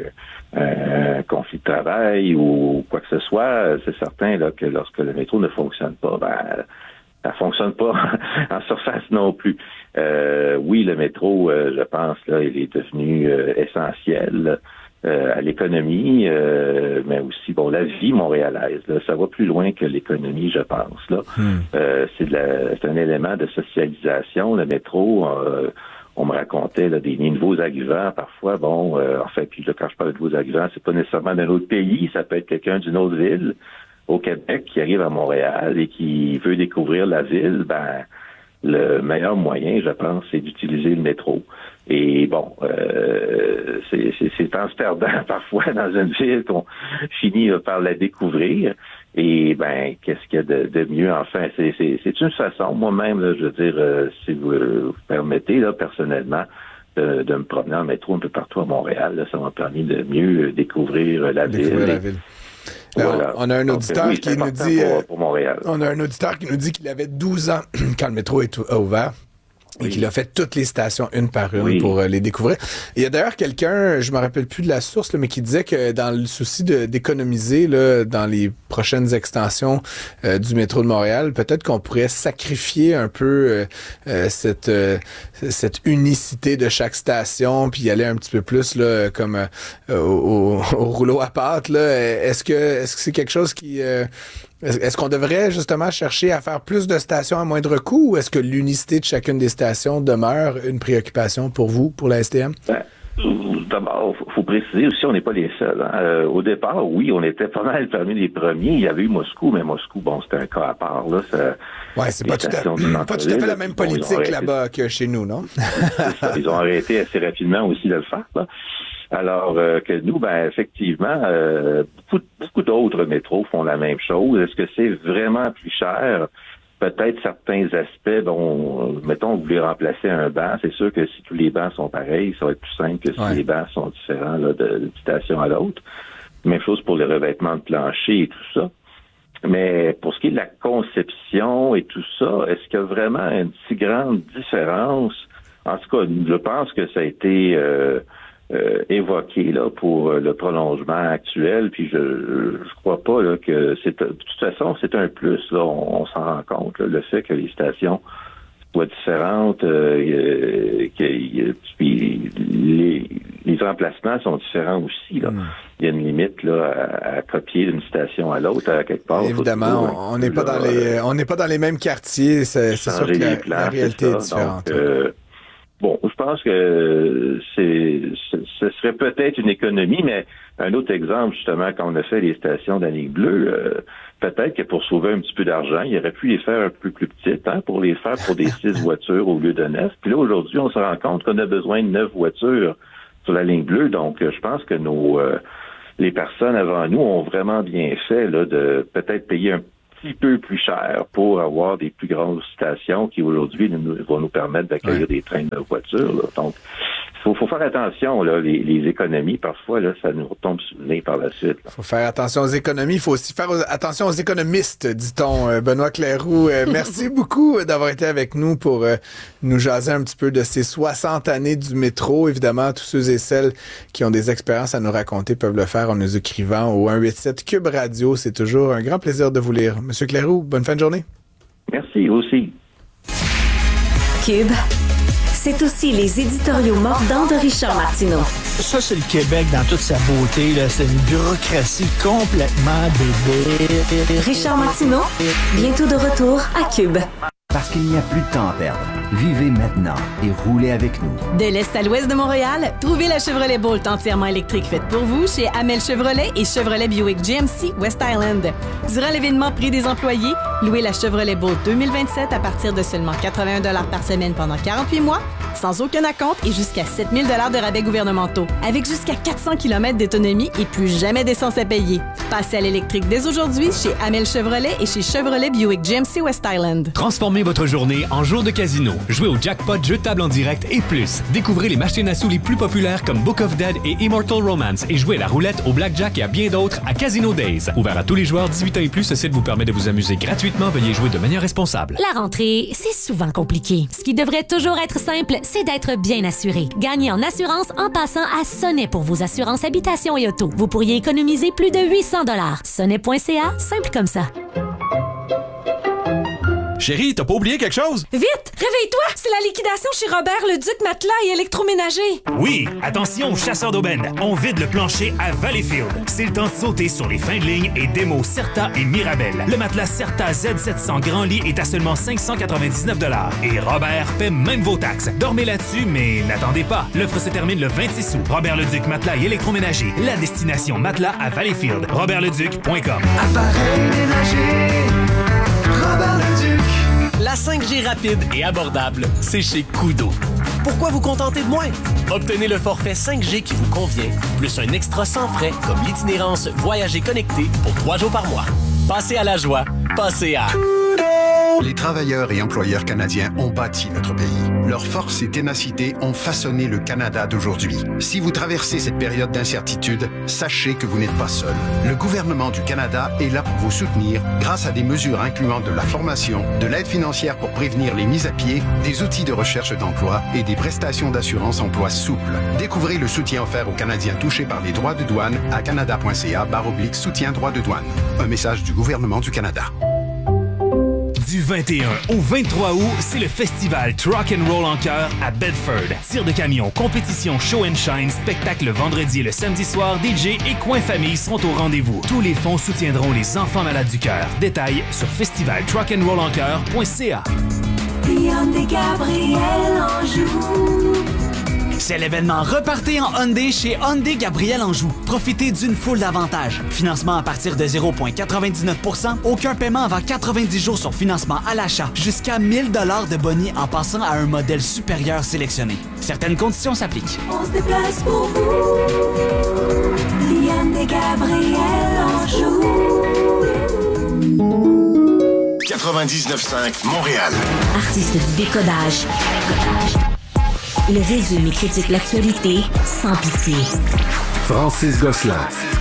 un, un conflit de travail ou quoi que ce soit, c'est certain là, que lorsque le métro ne fonctionne pas, ben, ça fonctionne pas en surface non plus. Euh, oui, le métro, euh, je pense, là, il est devenu euh, essentiel. Euh, à l'économie, euh, mais aussi, bon, la vie montréalaise. Là, ça va plus loin que l'économie, je pense. Là, hmm. euh, c'est, de la, c'est un élément de socialisation. Le métro, euh, on me racontait là, des nouveaux arrivants parfois. Bon, euh, en fait, puis là, quand je parle de nouveaux arrivants, c'est pas nécessairement d'un autre pays. Ça peut être quelqu'un d'une autre ville au Québec qui arrive à Montréal et qui veut découvrir la ville. Ben, le meilleur moyen, je pense, c'est d'utiliser le métro. Et bon, euh, c'est, c'est, c'est en se perdant parfois dans une ville qu'on finit par la découvrir. Et ben, qu'est-ce qu'il y a de, de mieux? Enfin, c'est, c'est, c'est une façon, moi-même, là, je veux dire, euh, si vous, vous permettez, là, personnellement, de, de me promener en métro un peu partout à Montréal, là, ça m'a permis de mieux découvrir la découvrir ville. La ville. Alors, voilà. On a un auditeur Donc, oui, qui nous dit, pour, pour Montréal. On a un auditeur qui nous dit qu'il avait douze ans quand le métro est a ouvert. Et oui. qu'il a fait toutes les stations une par une oui. pour euh, les découvrir. Il y a d'ailleurs quelqu'un, je me rappelle plus de la source, là, mais qui disait que dans le souci de, d'économiser là, dans les prochaines extensions euh, du métro de Montréal, peut-être qu'on pourrait sacrifier un peu euh, euh, cette euh, cette unicité de chaque station, puis y aller un petit peu plus là, comme euh, au, au, au rouleau à pâte. Là. Est-ce que est-ce que c'est quelque chose qui euh, Est-ce qu'on devrait justement chercher à faire plus de stations à moindre coût ou est-ce que l'unicité de chacune des stations demeure une préoccupation pour vous, pour la S T M? Ben, d'abord, il faut préciser aussi, on n'est pas les seuls. Hein. Euh, au départ, oui, on était pas mal parmi les premiers. Il y avait eu Moscou, mais Moscou, bon, c'était un cas à part. Là, ça, ouais, c'est pas tout, à, pas tout à fait la même politique bon, là-bas que chez nous, non? ça, ils ont arrêté assez rapidement aussi de le faire, là. Alors euh, que nous, ben effectivement, euh, beaucoup, beaucoup d'autres métros font la même chose. Est-ce que c'est vraiment plus cher? Peut-être certains aspects, bon, mettons, vous voulez remplacer un banc, c'est sûr que si tous les bancs sont pareils, ça va être plus simple que si ouais. les bancs sont différents là, de, de station à l'autre. Même chose pour les revêtements de plancher et tout ça. Mais pour ce qui est de la conception et tout ça, est-ce qu'il y a vraiment une si grande différence? En tout cas, je pense que ça a été... Euh, Euh, évoqué là pour euh, le prolongement actuel, puis je je crois pas là que c'est de toute façon c'est un plus là, on, on s'en rend compte là, le fait que les stations soient différentes, euh, que puis les les emplacements sont différents aussi là. Mm. Il y a une limite là à, à copier d'une station à l'autre à quelque part. Évidemment, on n'est pas là, dans les on n'est pas dans les mêmes quartiers, c'est, c'est sûr que la, plans, la réalité est, est différente. Donc, euh, Bon, je pense que c'est, ce serait peut-être une économie, mais un autre exemple, justement, quand on a fait les stations de la Ligue bleue, euh, peut-être que pour sauver un petit peu d'argent, il aurait pu les faire un peu plus petites, hein, pour les faire pour des six voitures au lieu de neuf. Puis là, aujourd'hui, on se rend compte qu'on a besoin de neuf voitures sur la ligne bleue. Donc, euh, je pense que nos euh, les personnes avant nous ont vraiment bien fait là, de peut-être payer un petit peu plus cher pour avoir des plus grandes stations qui, aujourd'hui, nous, vont nous permettre d'accueillir ouais. des trains de voitures. Là. Donc, il faut, faut faire attention, là, les, les économies, parfois, là, ça nous retombe sur le nez par la suite. Il faut faire attention aux économies. Il faut aussi faire attention aux économistes, dit-on. Benoît Clerroux, euh, merci beaucoup d'avoir été avec nous pour euh, nous jaser un petit peu de ces soixante années du métro. Évidemment, tous ceux et celles qui ont des expériences à nous raconter peuvent le faire en nous écrivant au un huit sept Cube Radio. C'est toujours un grand plaisir de vous lire. Monsieur Clerroux, bonne fin de journée. Merci, aussi. Cube, c'est aussi les éditoriaux mordants de Richard Martineau. Ça, c'est le Québec dans toute sa beauté. Là. C'est une bureaucratie complètement bébé. Richard Martineau, bientôt de retour à Cube. Parce qu'il n'y a plus de temps à perdre. Vivez maintenant et roulez avec nous. De l'Est à l'Ouest de Montréal, trouvez la Chevrolet Bolt entièrement électrique faite pour vous chez Amel Chevrolet et Chevrolet Buick G M C West Island. Durant l'événement Prix des employés, louez la Chevrolet Bolt deux mille vingt-sept à partir de seulement quatre-vingt-un dollars par semaine pendant quarante-huit mois, sans aucun acompte et jusqu'à sept mille dollars de rabais gouvernementaux, avec jusqu'à quatre cents kilomètres d'autonomie et plus jamais d'essence à payer. Passez à l'électrique dès aujourd'hui chez Amel Chevrolet et chez Chevrolet Buick G M C West Island. Transformez votre journée en jour de casino. Jouez au jackpot, jeu de table en direct et plus. Découvrez les machines à sous les plus populaires comme Book of Dead et Immortal Romance et jouez à la roulette, au blackjack et à bien d'autres à Casino Days. Ouvert à tous les joueurs dix-huit ans et plus, ce site vous permet de vous amuser gratuitement. Veuillez jouer de manière responsable. La rentrée, c'est souvent compliqué. Ce qui devrait toujours être simple, c'est d'être bien assuré. Gagnez en assurance en passant à Sonnet pour vos assurances habitation et auto. Vous pourriez économiser plus de huit cents dollars. Sonnet point c a, simple comme ça. Chérie, t'as pas oublié quelque chose? Vite! Réveille-toi! C'est la liquidation chez Robert Leduc Matelas et électroménager. Oui! Attention aux chasseurs d'aubaine. On vide le plancher à Valleyfield. C'est le temps de sauter sur les fins de ligne et démos Certa et Mirabel. Le matelas Certa Z sept cents Grand Lit est à seulement cinq cent quatre-vingt-dix-neuf dollars. Et Robert paie même vos taxes. Dormez là-dessus, mais n'attendez pas. L'offre se termine le vingt-six août. Robert Leduc Matelas et électroménager. La destination matelas à Valleyfield. robert leduc point com. Appareil ménager. Robert Leduc. La cinq G rapide et abordable, c'est chez Koodo. Pourquoi vous contenter de moins? Obtenez le forfait cinq G qui vous convient, plus un extra sans frais comme l'itinérance Voyager connecté pour trois jours par mois. Passez à la joie, passez à... Les travailleurs et employeurs canadiens ont bâti notre pays. Leur force et ténacité ont façonné le Canada d'aujourd'hui. Si vous traversez cette période d'incertitude, sachez que vous n'êtes pas seul. Le gouvernement du Canada est là pour vous soutenir grâce à des mesures incluant de la formation, de l'aide financière pour prévenir les mises à pied, des outils de recherche d'emploi et des prestations d'assurance emploi souples. Découvrez le soutien offert aux Canadiens touchés par les droits de douane à canada point c a barre oblique soutien droits de douane. Un message du gouvernement du Canada. Du vingt et un au vingt-trois août, c'est le festival Truck and Roll en Chœur à Bedford. Tir de camion, compétition, show and shine, spectacle le vendredi et le samedi soir, D J et coin famille sont au rendez-vous. Tous les fonds soutiendront les enfants malades du cœur. Détails sur festival truck and roll en chœur point c a. Hyundai Gabriel Anjou. C'est l'événement Repartez en Hyundai chez Hyundai Gabriel Anjou. Profitez d'une foule d'avantages. Financement à partir de zéro virgule quatre-vingt-dix-neuf pour cent, aucun paiement avant quatre-vingt-dix jours sur financement à l'achat, jusqu'à mille dollars de boni en passant à un modèle supérieur sélectionné. Certaines conditions s'appliquent. On se déplace pour vous. Hyundai Gabriel Anjou. quatre-vingt-dix-neuf cinq Montréal. Artiste du décodage. Il résume et critique l'actualité sans pitié. Francis Gosselin.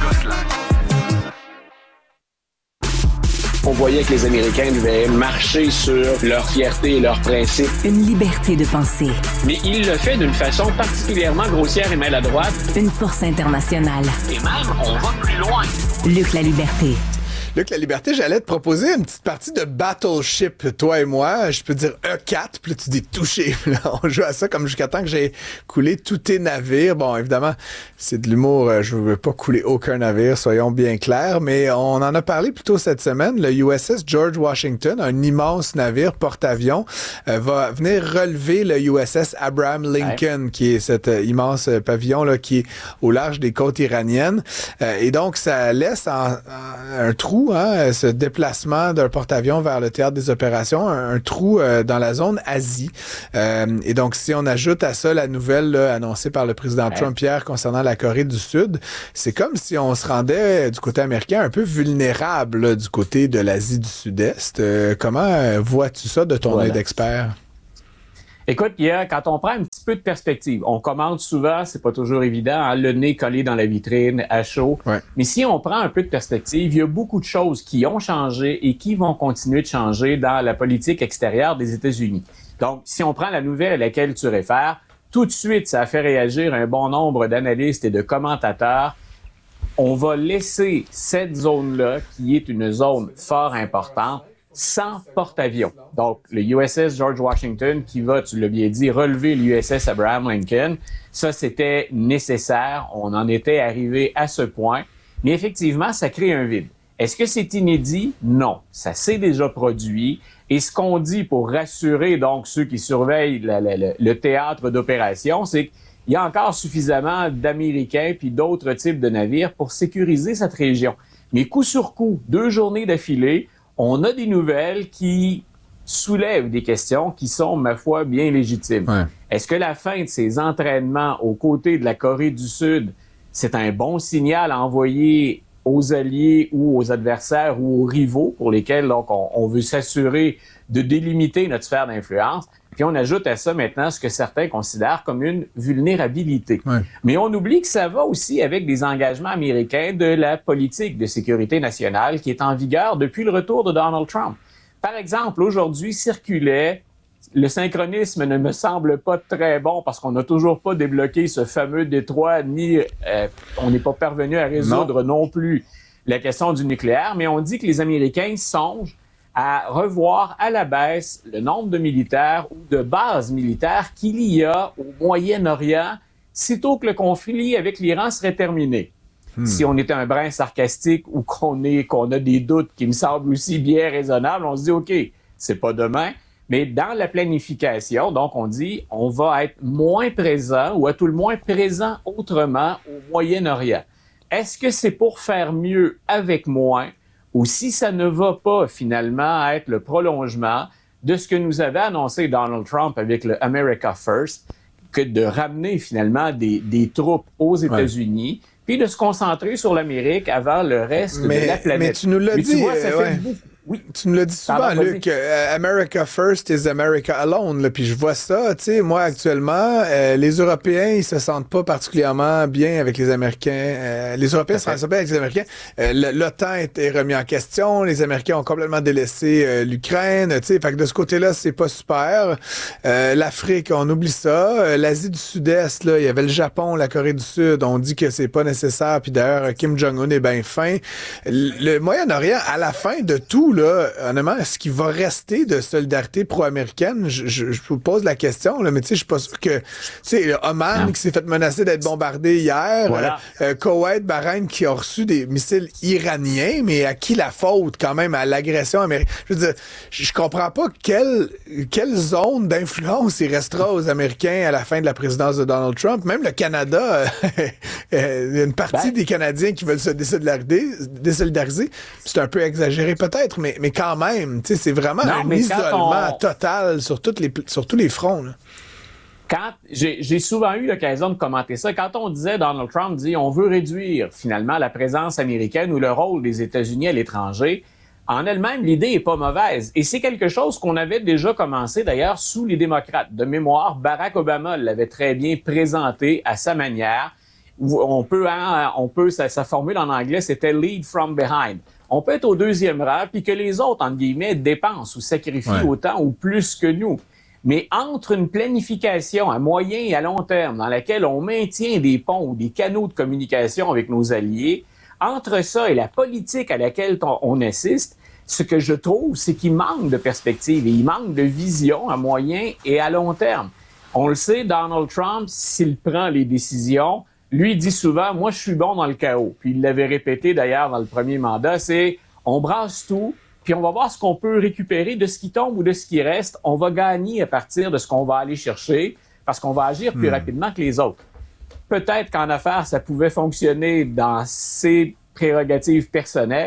On voyait que les Américains devaient marcher sur leur fierté et leurs principes. Une liberté de penser. Mais il le fait d'une façon particulièrement grossière et maladroite. Une force internationale. Et même, on va plus loin. Luc La Liberté. Luc La Liberté, j'allais te proposer une petite partie de Battleship, toi et moi. Je peux dire E quatre, puis là, tu dis touché. Là, on joue à ça comme jusqu'à temps que j'ai coulé tous tes navires. Bon, évidemment, c'est de l'humour. Je veux pas couler aucun navire, soyons bien clairs. Mais on en a parlé plus tôt cette semaine. Le U S S George Washington, un immense navire porte-avions, euh, va venir relever le U S S Abraham Lincoln, ouais. qui est cet euh, immense pavillon là qui est au large des côtes iraniennes. Euh, et donc, ça laisse en, en, un trou trou, hein, ce déplacement d'un porte-avions vers le théâtre des opérations, un, un trou euh, dans la zone Asie. Euh, et donc, si on ajoute à ça la nouvelle là, annoncée par le président Trump hier concernant la Corée du Sud, c'est comme si on se rendait du côté américain un peu vulnérable là, du côté de l'Asie du Sud-Est. Euh, comment euh, vois-tu ça de ton voilà. œil d'expert? Écoute, Pierre, quand on prend un petit peu de perspective, on commande souvent, c'est pas toujours évident, hein, le nez collé dans la vitrine, à chaud. Ouais. Mais si on prend un peu de perspective, il y a beaucoup de choses qui ont changé et qui vont continuer de changer dans la politique extérieure des États-Unis. Donc, si on prend la nouvelle à laquelle tu réfères, tout de suite, ça a fait réagir un bon nombre d'analystes et de commentateurs. On va laisser cette zone-là, qui est une zone fort importante, sans porte-avions. Donc, le U S S George Washington qui va, tu l'as bien dit, relever l'U S S Abraham Lincoln, ça, c'était nécessaire. On en était arrivé à ce point. Mais effectivement, ça crée un vide. Est-ce que c'est inédit? Non. Ça s'est déjà produit. Et ce qu'on dit pour rassurer donc ceux qui surveillent la, la, la, le théâtre d'opération, c'est qu'il y a encore suffisamment d'Américains puis d'autres types de navires pour sécuriser cette région. Mais coup sur coup, deux journées d'affilée, on a des nouvelles qui soulèvent des questions qui sont, ma foi, bien légitimes. Ouais. Est-ce que la fin de ces entraînements aux côtés de la Corée du Sud, c'est un bon signal à envoyer aux alliés ou aux adversaires ou aux rivaux pour lesquels donc, on, on veut s'assurer de délimiter notre sphère d'influence? Puis on ajoute à ça maintenant ce que certains considèrent comme une vulnérabilité. Ouais. Mais on oublie que ça va aussi avec des engagements américains de la politique de sécurité nationale qui est en vigueur depuis le retour de Donald Trump. Par exemple, aujourd'hui circulait, le synchronisme ne me semble pas très bon parce qu'on n'a toujours pas débloqué ce fameux détroit, ni euh, on n'est pas parvenu à résoudre non. non plus la question du nucléaire, mais on dit que les Américains songent à revoir à la baisse le nombre de militaires ou de bases militaires qu'il y a au Moyen-Orient sitôt que le conflit avec l'Iran serait terminé. Hmm. Si on était un brin sarcastique ou qu'on est, qu'on a des doutes qui me semblent aussi bien raisonnables, on se dit, OK, c'est pas demain, mais dans la planification, donc on dit, on va être moins présent ou à tout le moins présent autrement au Moyen-Orient. Est-ce que c'est pour faire mieux avec moins? Ou si ça ne va pas finalement être le prolongement de ce que nous avait annoncé Donald Trump avec le America First, que de ramener finalement des, des troupes aux États-Unis, ouais. puis de se concentrer sur l'Amérique avant le reste mais, de la planète. Mais tu nous l'as mais dit, tu vois, ça euh, ouais. fait beaucoup. Oui. Tu me l'as dit souvent, Pardon, Luc, euh, America first is America alone. Là, puis je vois ça, tu sais, moi actuellement, euh, les Européens, ils se sentent pas particulièrement bien avec les Américains. Euh, les Européens se sentent bien avec les Américains. Euh, L'OTAN a été remis en question. Les Américains ont complètement délaissé euh, l'Ukraine. Tu sais, fait que de ce côté-là, c'est pas super. Euh, L'Afrique, on oublie ça. Euh, L'Asie du Sud-Est, là, il y avait le Japon, la Corée du Sud. On dit que c'est pas nécessaire. Puis d'ailleurs, Kim Jong-un est bien fin. Le Moyen-Orient, à la fin de tout, là, honnêtement, est-ce qu'il va rester de solidarité pro-américaine? Je, je, je vous pose la question, là, mais tu sais, je suis pas sûr que... Tu sais, Oman non. qui s'est fait menacer d'être bombardé hier, voilà. euh, Koweït, Bahreïn qui a reçu des missiles iraniens, mais à qui la faute quand même? À l'agression américaine? Je veux dire, je comprends pas quelle, quelle zone d'influence il restera aux Américains à la fin de la présidence de Donald Trump. Même le Canada, il y a une partie ben. des Canadiens qui veulent se désolidariser, désolidariser. C'est un peu exagéré peut-être, mais, mais quand même, tu sais, c'est vraiment non, un isolement on... total sur, toutes les, sur tous les fronts. Là. Quand j'ai, j'ai souvent eu l'occasion de commenter ça, quand on disait, Donald Trump dit, on veut réduire finalement la présence américaine ou le rôle des États-Unis à l'étranger, en elle-même, l'idée est pas mauvaise. Et c'est quelque chose qu'on avait déjà commencé d'ailleurs sous les démocrates. De mémoire, Barack Obama l'avait très bien présenté à sa manière. On peut, hein, on peut, sa, sa formule en anglais, c'était « lead from behind ». On peut être au deuxième rang, puis que les autres, entre guillemets, dépensent ou sacrifient ouais. autant ou plus que nous. Mais entre une planification à moyen et à long terme, dans laquelle on maintient des ponts ou des canaux de communication avec nos alliés, entre ça et la politique à laquelle on, on assiste, ce que je trouve, c'est qu'il manque de perspective et il manque de vision à moyen et à long terme. On le sait, Donald Trump, s'il prend les décisions, lui dit souvent, moi, je suis bon dans le chaos. Puis il l'avait répété d'ailleurs dans le premier mandat, c'est on brasse tout, puis on va voir ce qu'on peut récupérer de ce qui tombe ou de ce qui reste. On va gagner à partir de ce qu'on va aller chercher parce qu'on va agir plus mmh. rapidement que les autres. Peut-être qu'en affaires, ça pouvait fonctionner dans ses prérogatives personnelles.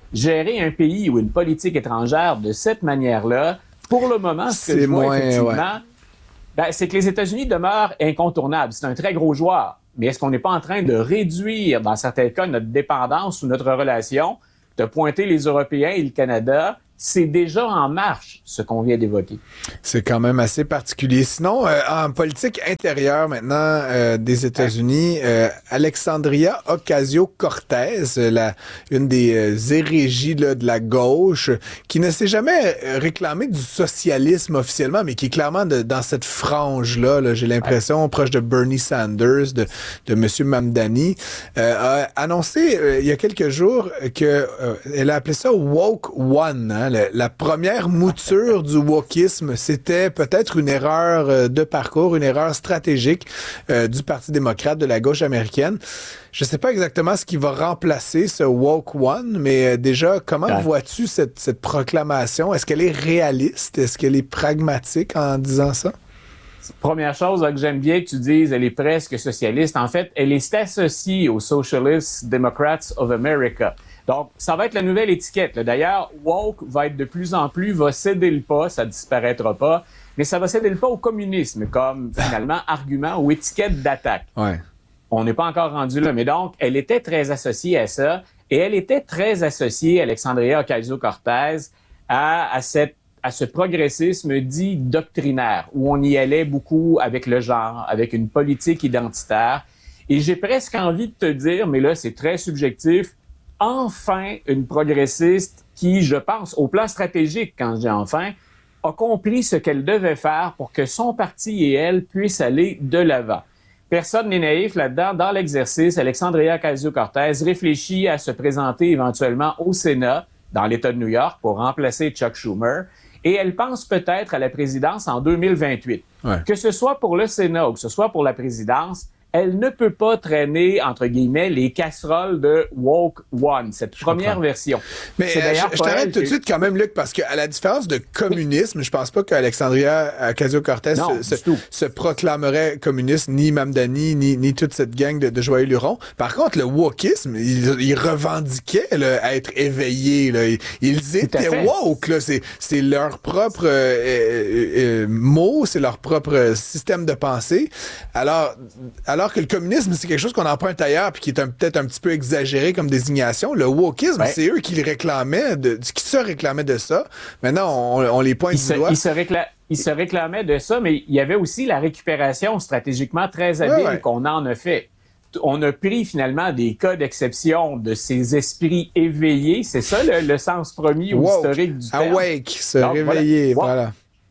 gérer un pays ou une politique étrangère de cette manière-là, pour le moment, ce que c'est je vois moins, effectivement, ouais. ben, c'est que les États-Unis demeurent incontournables. C'est un très gros joueur. Mais est-ce qu'on n'est pas en train de réduire, dans certains cas, notre dépendance ou notre relation, de pointer les Européens et le Canada? C'est déjà en marche, ce qu'on vient d'évoquer. C'est quand même assez particulier. Sinon, euh, en politique intérieure maintenant euh, des États-Unis, euh, Alexandria Ocasio-Cortez, la, une des euh, hérégies là, de la gauche, qui ne s'est jamais réclamée du socialisme officiellement, mais qui est clairement de, dans cette frange-là, là, j'ai l'impression, ouais. proche de Bernie Sanders, de, de M. Mamdani, euh, a annoncé euh, il y a quelques jours que euh, elle a appelé ça Woke One, hein. La, la première mouture du wokisme, c'était peut-être une erreur de parcours, une erreur stratégique euh, du Parti démocrate, de la gauche américaine. Je ne sais pas exactement ce qui va remplacer ce Woke One, mais euh, déjà, comment ouais. vois-tu cette, cette proclamation? Est-ce qu'elle est réaliste? Est-ce qu'elle est pragmatique en disant ça? Première chose là, que j'aime bien que tu dises, elle est presque socialiste. En fait, elle est associée aux Socialist Democrats of America. Donc, ça va être la nouvelle étiquette. Là. D'ailleurs, woke va être de plus en plus, va céder le pas, ça disparaîtra pas, mais ça va céder le pas au communisme comme, finalement, argument ou étiquette d'attaque. Ouais. On n'est pas encore rendu là, mais donc, elle était très associée à ça, et elle était très associée, Alexandria Ocasio-Cortez, à, à, cette, à ce progressisme dit doctrinaire, où on y allait beaucoup avec le genre, avec une politique identitaire. Et j'ai presque envie de te dire, mais là, c'est très subjectif, enfin une progressiste qui, je pense, au plan stratégique, quand je dis enfin, a compris ce qu'elle devait faire pour que son parti et elle puissent aller de l'avant. Personne n'est naïf là-dedans. Dans l'exercice, Alexandria Ocasio-Cortez réfléchit à se présenter éventuellement au Sénat, dans l'État de New York, pour remplacer Chuck Schumer. Et elle pense peut-être à la présidence en deux mille vingt-huit. Ouais. Que ce soit pour le Sénat ou que ce soit pour la présidence, elle ne peut pas traîner, entre guillemets, les casseroles de Woke One, cette je première comprends. version. Mais euh, je, je t'arrête tout de suite quand même, Luc, parce qu'à la différence de communisme, je pense pas qu'Alexandria Ocasio-Cortez se, se, se proclamerait communiste, ni Mamdani, ni, ni toute cette gang de, de joyeux lurons. Par contre, le wokisme, ils, ils revendiquaient là, être éveillés. Là. Ils, ils étaient woke. Là. C'est, c'est leur propre euh, euh, euh, mot, c'est leur propre système de pensée. Alors, alors que le communisme, c'est quelque chose qu'on emprunte ailleurs puis qui est un, peut-être un petit peu exagéré comme désignation. Le wokisme, ouais. c'est eux qui réclamaient, de, qui se réclamaient de ça. Maintenant, on, on les pointe du doigt. Ils se, récla- ils se réclamaient de ça, mais il y avait aussi la récupération stratégiquement très habile ouais, ouais. qu'on en a fait. On a pris finalement des cas d'exception de ces esprits éveillés. C'est ça le, le sens premier ou Woke. historique du terme. Awake, se Donc, réveiller, voilà. voilà.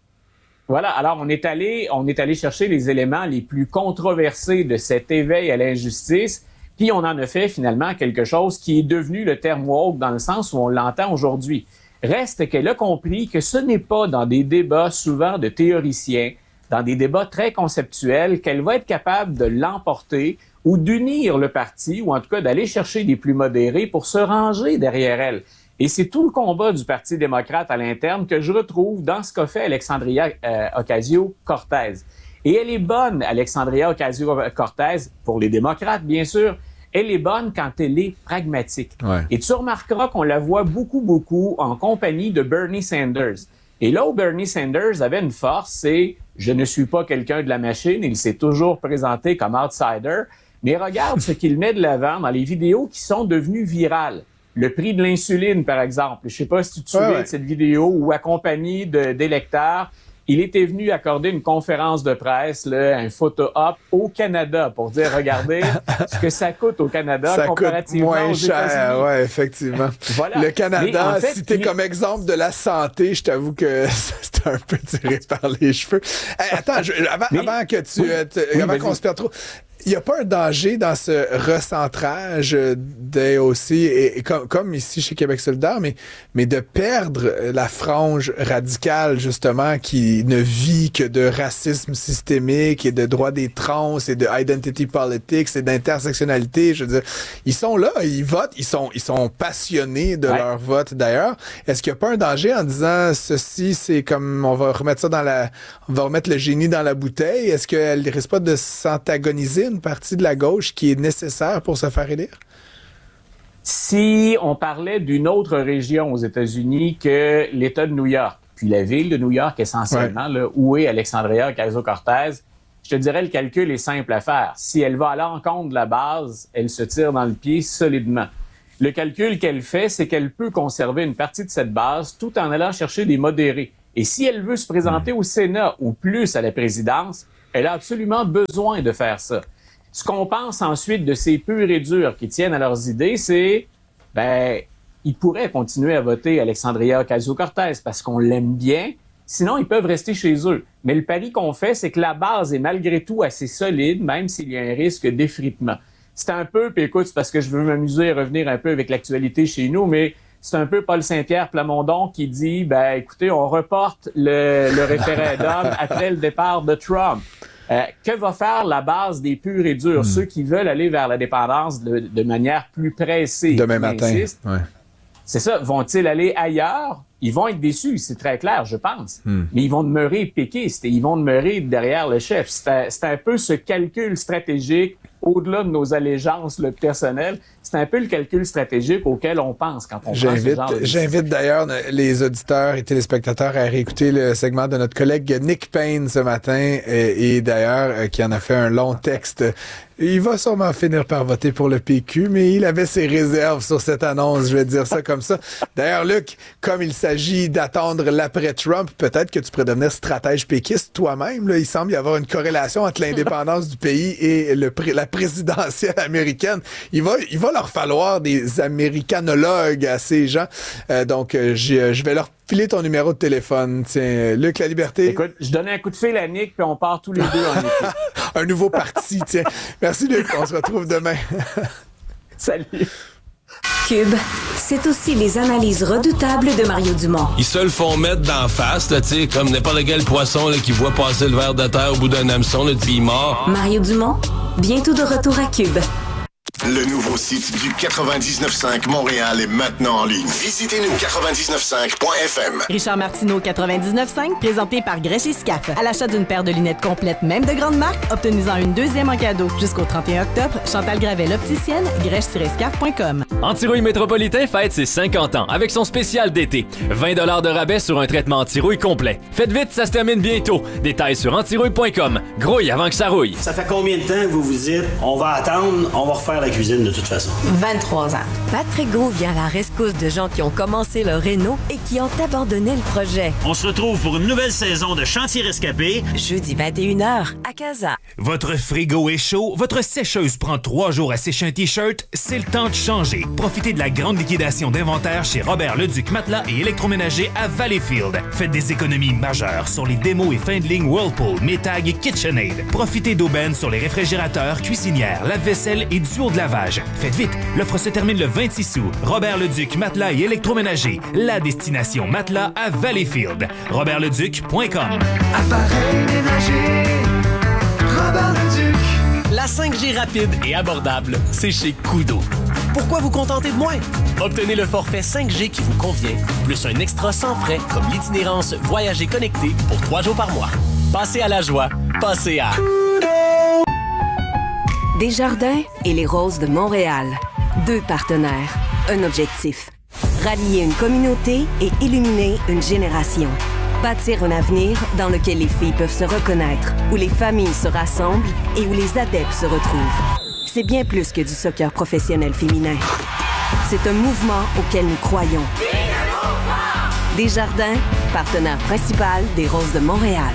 Voilà, alors on est allé on est allé chercher les éléments les plus controversés de cet éveil à l'injustice, puis on en a fait finalement quelque chose qui est devenu le terme woke dans le sens où on l'entend aujourd'hui. Reste qu'elle a compris que ce n'est pas dans des débats souvent de théoriciens, dans des débats très conceptuels, qu'elle va être capable de l'emporter ou d'unir le parti, ou en tout cas d'aller chercher des plus modérés pour se ranger derrière elle. Et c'est tout le combat du Parti démocrate à l'interne que je retrouve dans ce qu'a fait Alexandria euh, Ocasio-Cortez. Et elle est bonne, Alexandria Ocasio-Cortez, pour les démocrates, bien sûr. Elle est bonne quand elle est pragmatique. Ouais. Et tu remarqueras qu'on la voit beaucoup, beaucoup en compagnie de Bernie Sanders. Et là où Bernie Sanders avait une force, c'est « je ne suis pas quelqu'un de la machine », il s'est toujours présenté comme outsider, mais regarde ce qu'il met de l'avant dans les vidéos qui sont devenues virales. Le prix de l'insuline, par exemple. Je ne sais pas si tu te souviens ouais, ouais. de cette vidéo où, accompagné de, d'électeurs, il était venu accorder une conférence de presse, là, un photo-op au Canada pour dire, regardez ce que ça coûte au Canada ça comparativement coûte moins aux cher, États-Unis. Ouais, effectivement. Voilà. Le Canada, en fait, cité puis... comme exemple de la santé, je t'avoue que c'est un peu tiré par les cheveux. Hey, attends, je, avant, Mais... avant que tu, oui. euh, te, oui, avant qu'on se perde trop, il n'y a pas un danger dans ce recentrage d'A O C, et, et comme, comme ici chez Québec solidaire, mais, mais de perdre la frange radicale, justement, qui ne vit que de racisme systémique et de droit des trans et de identity politics et d'intersectionnalité. Je veux dire, ils sont là, ils votent, ils sont, ils sont passionnés de ouais. leur vote d'ailleurs. Est-ce qu'il n'y a pas un danger en disant ceci, c'est comme on va remettre ça dans la, on va remettre le génie dans la bouteille? Est-ce qu'elle ne risque pas de s'antagoniser une partie de la gauche qui est nécessaire pour se faire élire? Si on parlait d'une autre région aux États-Unis que l'État de New York, puis la ville de New York essentiellement, ouais. là, où est Alexandria Ocasio-Cortez, je te dirais le calcul est simple à faire. Si elle va à l'encontre de la base, elle se tire dans le pied solidement. Le calcul qu'elle fait, c'est qu'elle peut conserver une partie de cette base tout en allant chercher des modérés. Et si elle veut se présenter au Sénat ou plus à la présidence, elle a absolument besoin de faire ça. Ce qu'on pense ensuite de ces purs et durs qui tiennent à leurs idées, c'est, ben, ils pourraient continuer à voter Alexandria Ocasio-Cortez parce qu'on l'aime bien. Sinon, ils peuvent rester chez eux. Mais le pari qu'on fait, c'est que la base est malgré tout assez solide, même s'il y a un risque d'effritement. C'est un peu, puis écoute, c'est parce que je veux m'amuser et revenir un peu avec l'actualité chez nous, mais c'est un peu Paul Saint-Pierre Plamondon qui dit, ben, écoutez, on reporte le, le référendum après le départ de Trump. Euh, que va faire la base des purs et durs, mmh. ceux qui veulent aller vers la dépendance de, de manière plus pressée? Demain matin, ouais. C'est ça. Vont-ils aller ailleurs? Ils vont être déçus, c'est très clair, je pense. Hmm. Mais ils vont demeurer péquistes et ils vont demeurer derrière le chef. C'est un, c'est un peu ce calcul stratégique, au-delà de nos allégeances le personnel, c'est un peu le calcul stratégique auquel on pense quand on j'invite, prend ce genre de... J'invite d'ailleurs les auditeurs et téléspectateurs à réécouter le segment de notre collègue Nick Payne ce matin et, et d'ailleurs qui en a fait un long texte. Il va sûrement finir par voter pour le P Q, mais il avait ses réserves sur cette annonce, je vais dire ça comme ça. D'ailleurs, Luc, comme il s'agit d'attendre l'après-Trump, peut-être que tu pourrais devenir stratège péquiste toi-même. Là. Il semble y avoir une corrélation entre l'indépendance du pays et le, la présidentielle américaine. Il va, il va leur falloir des américanologues à ces gens. Euh, donc, euh, je, je vais leur filer ton numéro de téléphone. Tiens, Luc La Liberté. Écoute, je donne un coup de fil à Nick, puis on part tous les deux en équipe. Un nouveau parti, tiens. Merci, Luc. On se retrouve demain. Salut. Cube, c'est aussi les analyses redoutables de Mario Dumont. Ils se le font mettre d'en face, là, tu sais, comme n'importe quel poisson là, qui voit passer le ver de terre au bout d'un hameçon, là, puis il mord. Mario Dumont, bientôt de retour à Cube. Le nouveau site du quatre-vingt-dix-neuf cinq Montréal est maintenant en ligne. Visitez-nous quatre-vingt-dix-neuf cinq point f m. Richard Martineau quatre-vingt-dix-neuf cinq, présenté par Grèche et Scaf. À l'achat d'une paire de lunettes complètes, même de grande marque, obtenez-en une deuxième en cadeau. Jusqu'au trente et un octobre, Chantal Gravel, opticienne, grèche tiret scaf point com. Antirouille Métropolitain fête ses cinquante ans avec son spécial d'été. vingt dollars de rabais sur un traitement antirouille complet. Faites vite, ça se termine bientôt. Détails sur antirouille point com. Grouille avant que ça rouille. Ça fait combien de temps que vous vous dites, on va attendre, on va refaire la cuisine de toute façon? vingt-trois ans. Patrick Gros vient à la rescousse de gens qui ont commencé leur réno et qui ont abandonné le projet. On se retrouve pour une nouvelle saison de Chantier Rescapé. Jeudi vingt et une heures à Casa. Votre frigo est chaud, votre sécheuse prend trois jours à sécher un T-shirt, c'est le temps de changer. Profitez de la grande liquidation d'inventaire chez Robert Leduc Matelas et Électroménager à Valleyfield. Faites des économies majeures sur les démos et fin de ligne Whirlpool, Metag et KitchenAid. Profitez d'aubaines sur les réfrigérateurs, cuisinières, lave-vaisselle et duos de lavage. Faites vite, l'offre se termine le vingt-six août. Robert Leduc Matelas et Électroménager, la destination matelas à Valleyfield. robert leduc point com. Appareil ménager, Robert Leduc. La cinq G rapide et abordable, c'est chez Kudo. Pourquoi vous contenter de moins? Obtenez le forfait cinq G qui vous convient, plus un extra sans frais comme l'itinérance Voyager connecté pour trois jours par mois. Passez à la joie, passez à... Desjardins et les Roses de Montréal. Deux partenaires, un objectif. Rallier une communauté et illuminer une génération. Bâtir un avenir dans lequel les filles peuvent se reconnaître, où les familles se rassemblent et où les adeptes se retrouvent. C'est bien plus que du soccer professionnel féminin. C'est un mouvement auquel nous croyons. Desjardins, partenaire principal des Roses de Montréal.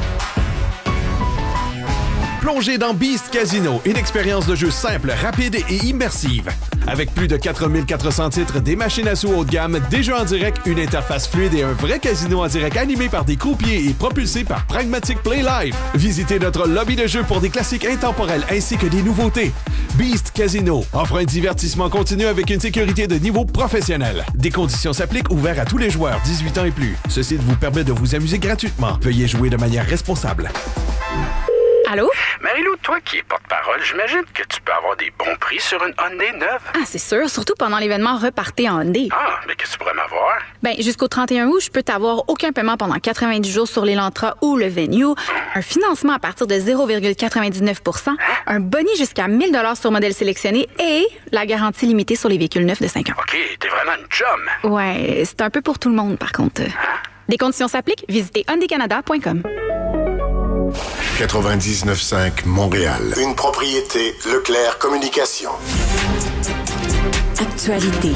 Plongez dans Beast Casino, une expérience de jeu simple, rapide et immersive. Avec plus de quatre mille quatre cents titres, des machines à sous haut de gamme, des jeux en direct, une interface fluide et un vrai casino en direct animé par des croupiers et propulsé par Pragmatic Play Live. Visitez notre lobby de jeux pour des classiques intemporels ainsi que des nouveautés. Beast Casino offre un divertissement continu avec une sécurité de niveau professionnel. Des conditions s'appliquent, ouverts à tous les joueurs dix-huit ans et plus. Ce site vous permet de vous amuser gratuitement. Veuillez jouer de manière responsable. Allô? Marie-Lou, toi qui es porte-parole, j'imagine que tu peux avoir des bons prix sur une Hyundai neuve. Ah, c'est sûr, surtout pendant l'événement Repartez en Hyundai. Ah, mais qu'est-ce que tu pourrais m'avoir? Ben, jusqu'au trente et un août, je peux t'avoir aucun paiement pendant quatre-vingt-dix jours sur l'Elantra ou le Venue, un financement à partir de zéro virgule quatre-vingt-dix-neuf pour cent, un boni jusqu'à mille dollars sur modèle sélectionné et la garantie limitée sur les véhicules neufs de cinq ans. OK, t'es vraiment une chum. Ouais, c'est un peu pour tout le monde, par contre. Des conditions s'appliquent, visitez hyundai canada point com. quatre-vingt-dix-neuf cinq Montréal. Une propriété Leclerc Communication. Actualité.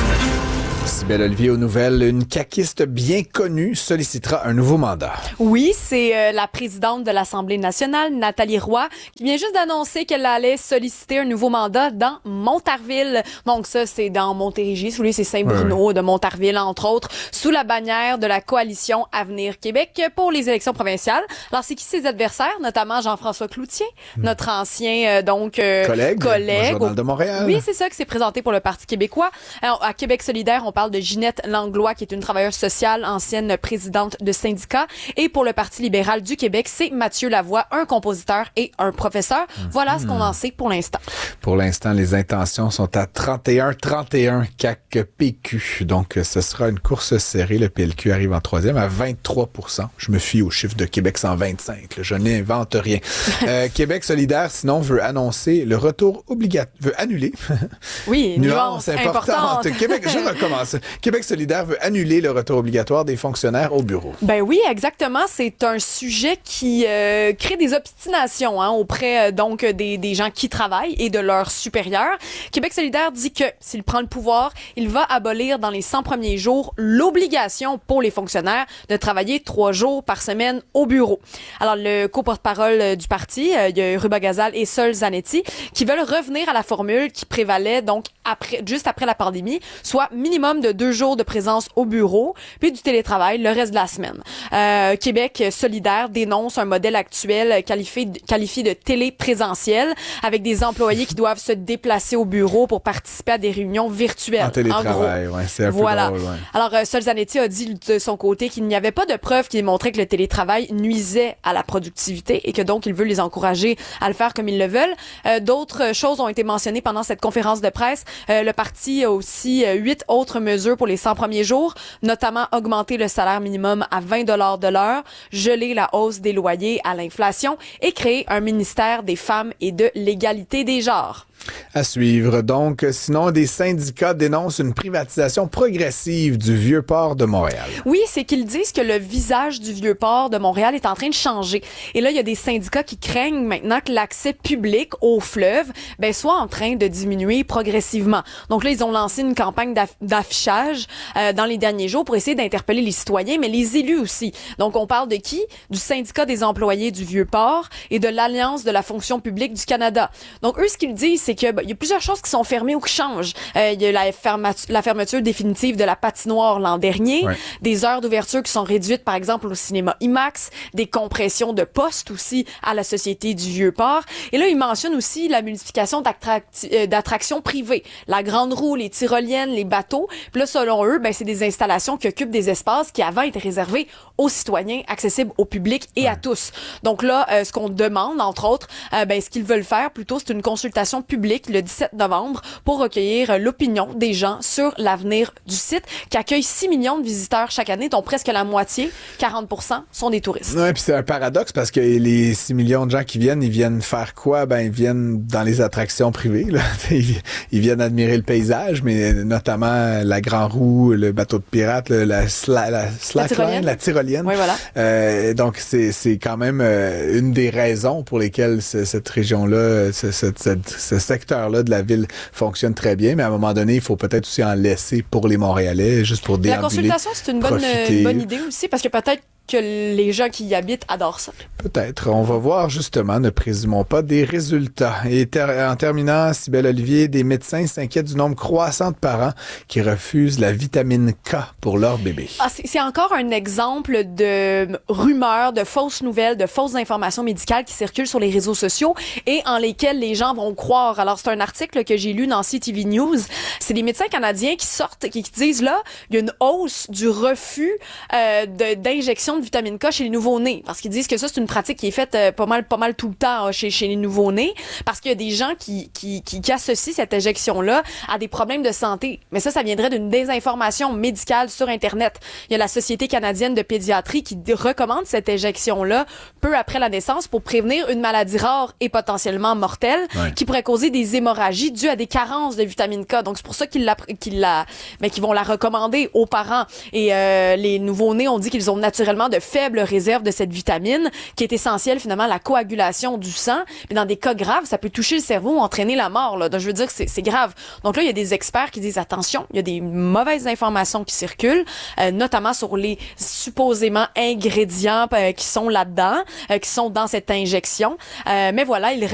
Sybelle Olivier aux nouvelles. Une caquiste bien connue sollicitera un nouveau mandat. Oui, c'est euh, la présidente de l'Assemblée nationale, Nathalie Roy, qui vient juste d'annoncer qu'elle allait solliciter un nouveau mandat dans Montarville. Donc ça, c'est dans Montérégie. Sous lui, c'est Saint-Bruno ouais. de Montarville, entre autres, sous la bannière de la coalition Avenir Québec pour les élections provinciales. Alors, c'est qui ses adversaires? Notamment Jean-François Cloutier, mmh. notre ancien euh, donc euh, collègue, collègue au Journal de Montréal. Oui, c'est ça qui s'est présenté pour le Parti québécois. Alors, à Québec solidaire, on parle de Ginette Langlois, qui est une travailleuse sociale, ancienne présidente de syndicat. Et pour le Parti libéral du Québec, c'est Mathieu Lavoie, un compositeur et un professeur. Mmh. Voilà ce qu'on en sait pour l'instant. Pour l'instant, les intentions sont à trente et un trente et un C A Q P Q. Donc, ce sera une course serrée. Le P L Q arrive en troisième à vingt-trois pour cent. Je me fie au chiffre de Québec cent vingt-cinq. Là. Je n'invente rien. euh, Québec solidaire, sinon, veut annoncer le retour obligatoire, veut annuler. Oui, nuance, nuance importante. importante. Québec, je recommence. Québec solidaire veut annuler le retour obligatoire des fonctionnaires au bureau. Ben oui, exactement. C'est un sujet qui euh, crée des obstinations hein, auprès euh, donc des, des gens qui travaillent et de leurs supérieurs. Québec solidaire dit que s'il prend le pouvoir, il va abolir dans les cent premiers jours l'obligation pour les fonctionnaires de travailler trois jours par semaine au bureau. Alors, le co-porte-parole du parti, euh, il y a Ruba Gazal et Sol Zanetti, qui veulent revenir à la formule qui prévalait donc après, juste après la pandémie, soit minimum de deux jours de présence au bureau, puis du télétravail le reste de la semaine. Euh, Québec solidaire dénonce un modèle actuel qualifié, qualifié de télé-présentiel, avec des employés qui doivent se déplacer au bureau pour participer à des réunions virtuelles. En télétravail, oui, c'est un peu voilà. drôle. Ouais. Alors, euh, Sol Zanetti a dit de son côté qu'il n'y avait pas de preuves qui démontraient que le télétravail nuisait à la productivité et que donc il veut les encourager à le faire comme ils le veulent. Euh, d'autres choses ont été mentionnées pendant cette conférence de presse. Euh, le parti a aussi euh, huit autres mesures pour les cent premiers jours, notamment augmenter le salaire minimum à vingt dollars de l'heure, geler la hausse des loyers à l'inflation et créer un ministère des femmes et de l'égalité des genres. À suivre. Donc, sinon, des syndicats dénoncent une privatisation progressive du Vieux-Port de Montréal. Oui, c'est qu'ils disent que le visage du Vieux-Port de Montréal est en train de changer. Et là, il y a des syndicats qui craignent maintenant que l'accès public au fleuve ben, soit en train de diminuer progressivement. Donc là, ils ont lancé une campagne d'aff- d'affichage euh, dans les derniers jours pour essayer d'interpeller les citoyens, mais les élus aussi. Donc, on parle de qui? Du syndicat des employés du Vieux-Port et de l'Alliance de la fonction publique du Canada. Donc, eux, ce qu'ils disent, c'est qu'il ben, y a plusieurs choses qui sont fermées ou qui changent. Euh, il y a la, ferma- la fermeture définitive de la patinoire l'an dernier, ouais. des heures d'ouverture qui sont réduites, par exemple, au cinéma IMAX, des compressions de postes aussi à la Société du Vieux-Port. Et là, ils mentionnent aussi la multiplication d'attract- euh, d'attractions privées. La Grande Roue, les tyroliennes, les bateaux. Puis là, selon eux, ben, c'est des installations qui occupent des espaces qui avant étaient réservés aux citoyens, accessibles au public et ouais. à tous. Donc là, euh, ce qu'on demande, entre autres, euh, ben, ce qu'ils veulent faire plutôt, c'est une consultation publique le dix-sept novembre pour recueillir l'opinion des gens sur l'avenir du site qui accueille six millions de visiteurs chaque année, dont presque la moitié, quarante pour cent, sont des touristes. Oui, puis c'est un paradoxe parce que les six millions de gens qui viennent, ils viennent faire quoi? Ben, ils viennent dans les attractions privées, là. Ils, ils viennent admirer le paysage, mais notamment la Grand Roue, le bateau de pirate, le, la, sla, la slackline, la tyrolienne. Oui, voilà. Euh, donc, c'est, c'est quand même euh, une des raisons pour lesquelles ce, cette région-là, ce, ce, ce, ce secteur-là de la ville fonctionne très bien, mais à un moment donné, il faut peut-être aussi en laisser pour les Montréalais, juste pour déambuler. La consultation, c'est une bonne, une bonne idée aussi, parce que peut-être que les gens qui y habitent adorent ça. Peut-être. On va voir justement, ne présumons pas des résultats. Et ter- en terminant, Sybelle Olivier, des médecins s'inquiètent du nombre croissant de parents qui refusent la vitamine K pour leur bébé. Ah, c'est, c'est encore un exemple de rumeurs, de fausses nouvelles, de fausses informations médicales qui circulent sur les réseaux sociaux et en lesquelles les gens vont croire. Alors, c'est un article que j'ai lu dans C T V News. C'est des médecins canadiens qui sortent, qui disent là, il y a une hausse du refus euh, de, d'injection injection de vitamine K chez les nouveau-nés, parce qu'ils disent que ça, c'est une pratique qui est faite euh, pas mal pas mal tout le temps euh, chez, chez les nouveau-nés, parce qu'il y a des gens qui, qui, qui, qui associent cette injection-là à des problèmes de santé. Mais ça, ça viendrait d'une désinformation médicale sur Internet. Il y a la Société canadienne de pédiatrie qui recommande cette injection-là peu après la naissance pour prévenir une maladie rare et potentiellement mortelle ouais. qui pourrait causer des hémorragies dues à des carences de vitamine K. Donc, c'est pour ça qu'ils la, qu'ils la, mais qu'ils vont la recommander aux parents. Et euh, les nouveau-nés ont dit qu'ils ont naturellement de faibles réserves de cette vitamine qui est essentielle finalement à la coagulation du sang. Mais dans des cas graves, ça peut toucher le cerveau ou entraîner la mort. Là. Donc, je veux dire que c'est, c'est grave. Donc là, il y a des experts qui disent attention, il y a des mauvaises informations qui circulent, euh, notamment sur les supposément ingrédients euh, qui sont là-dedans, euh, qui sont dans cette injection. Euh, mais voilà, il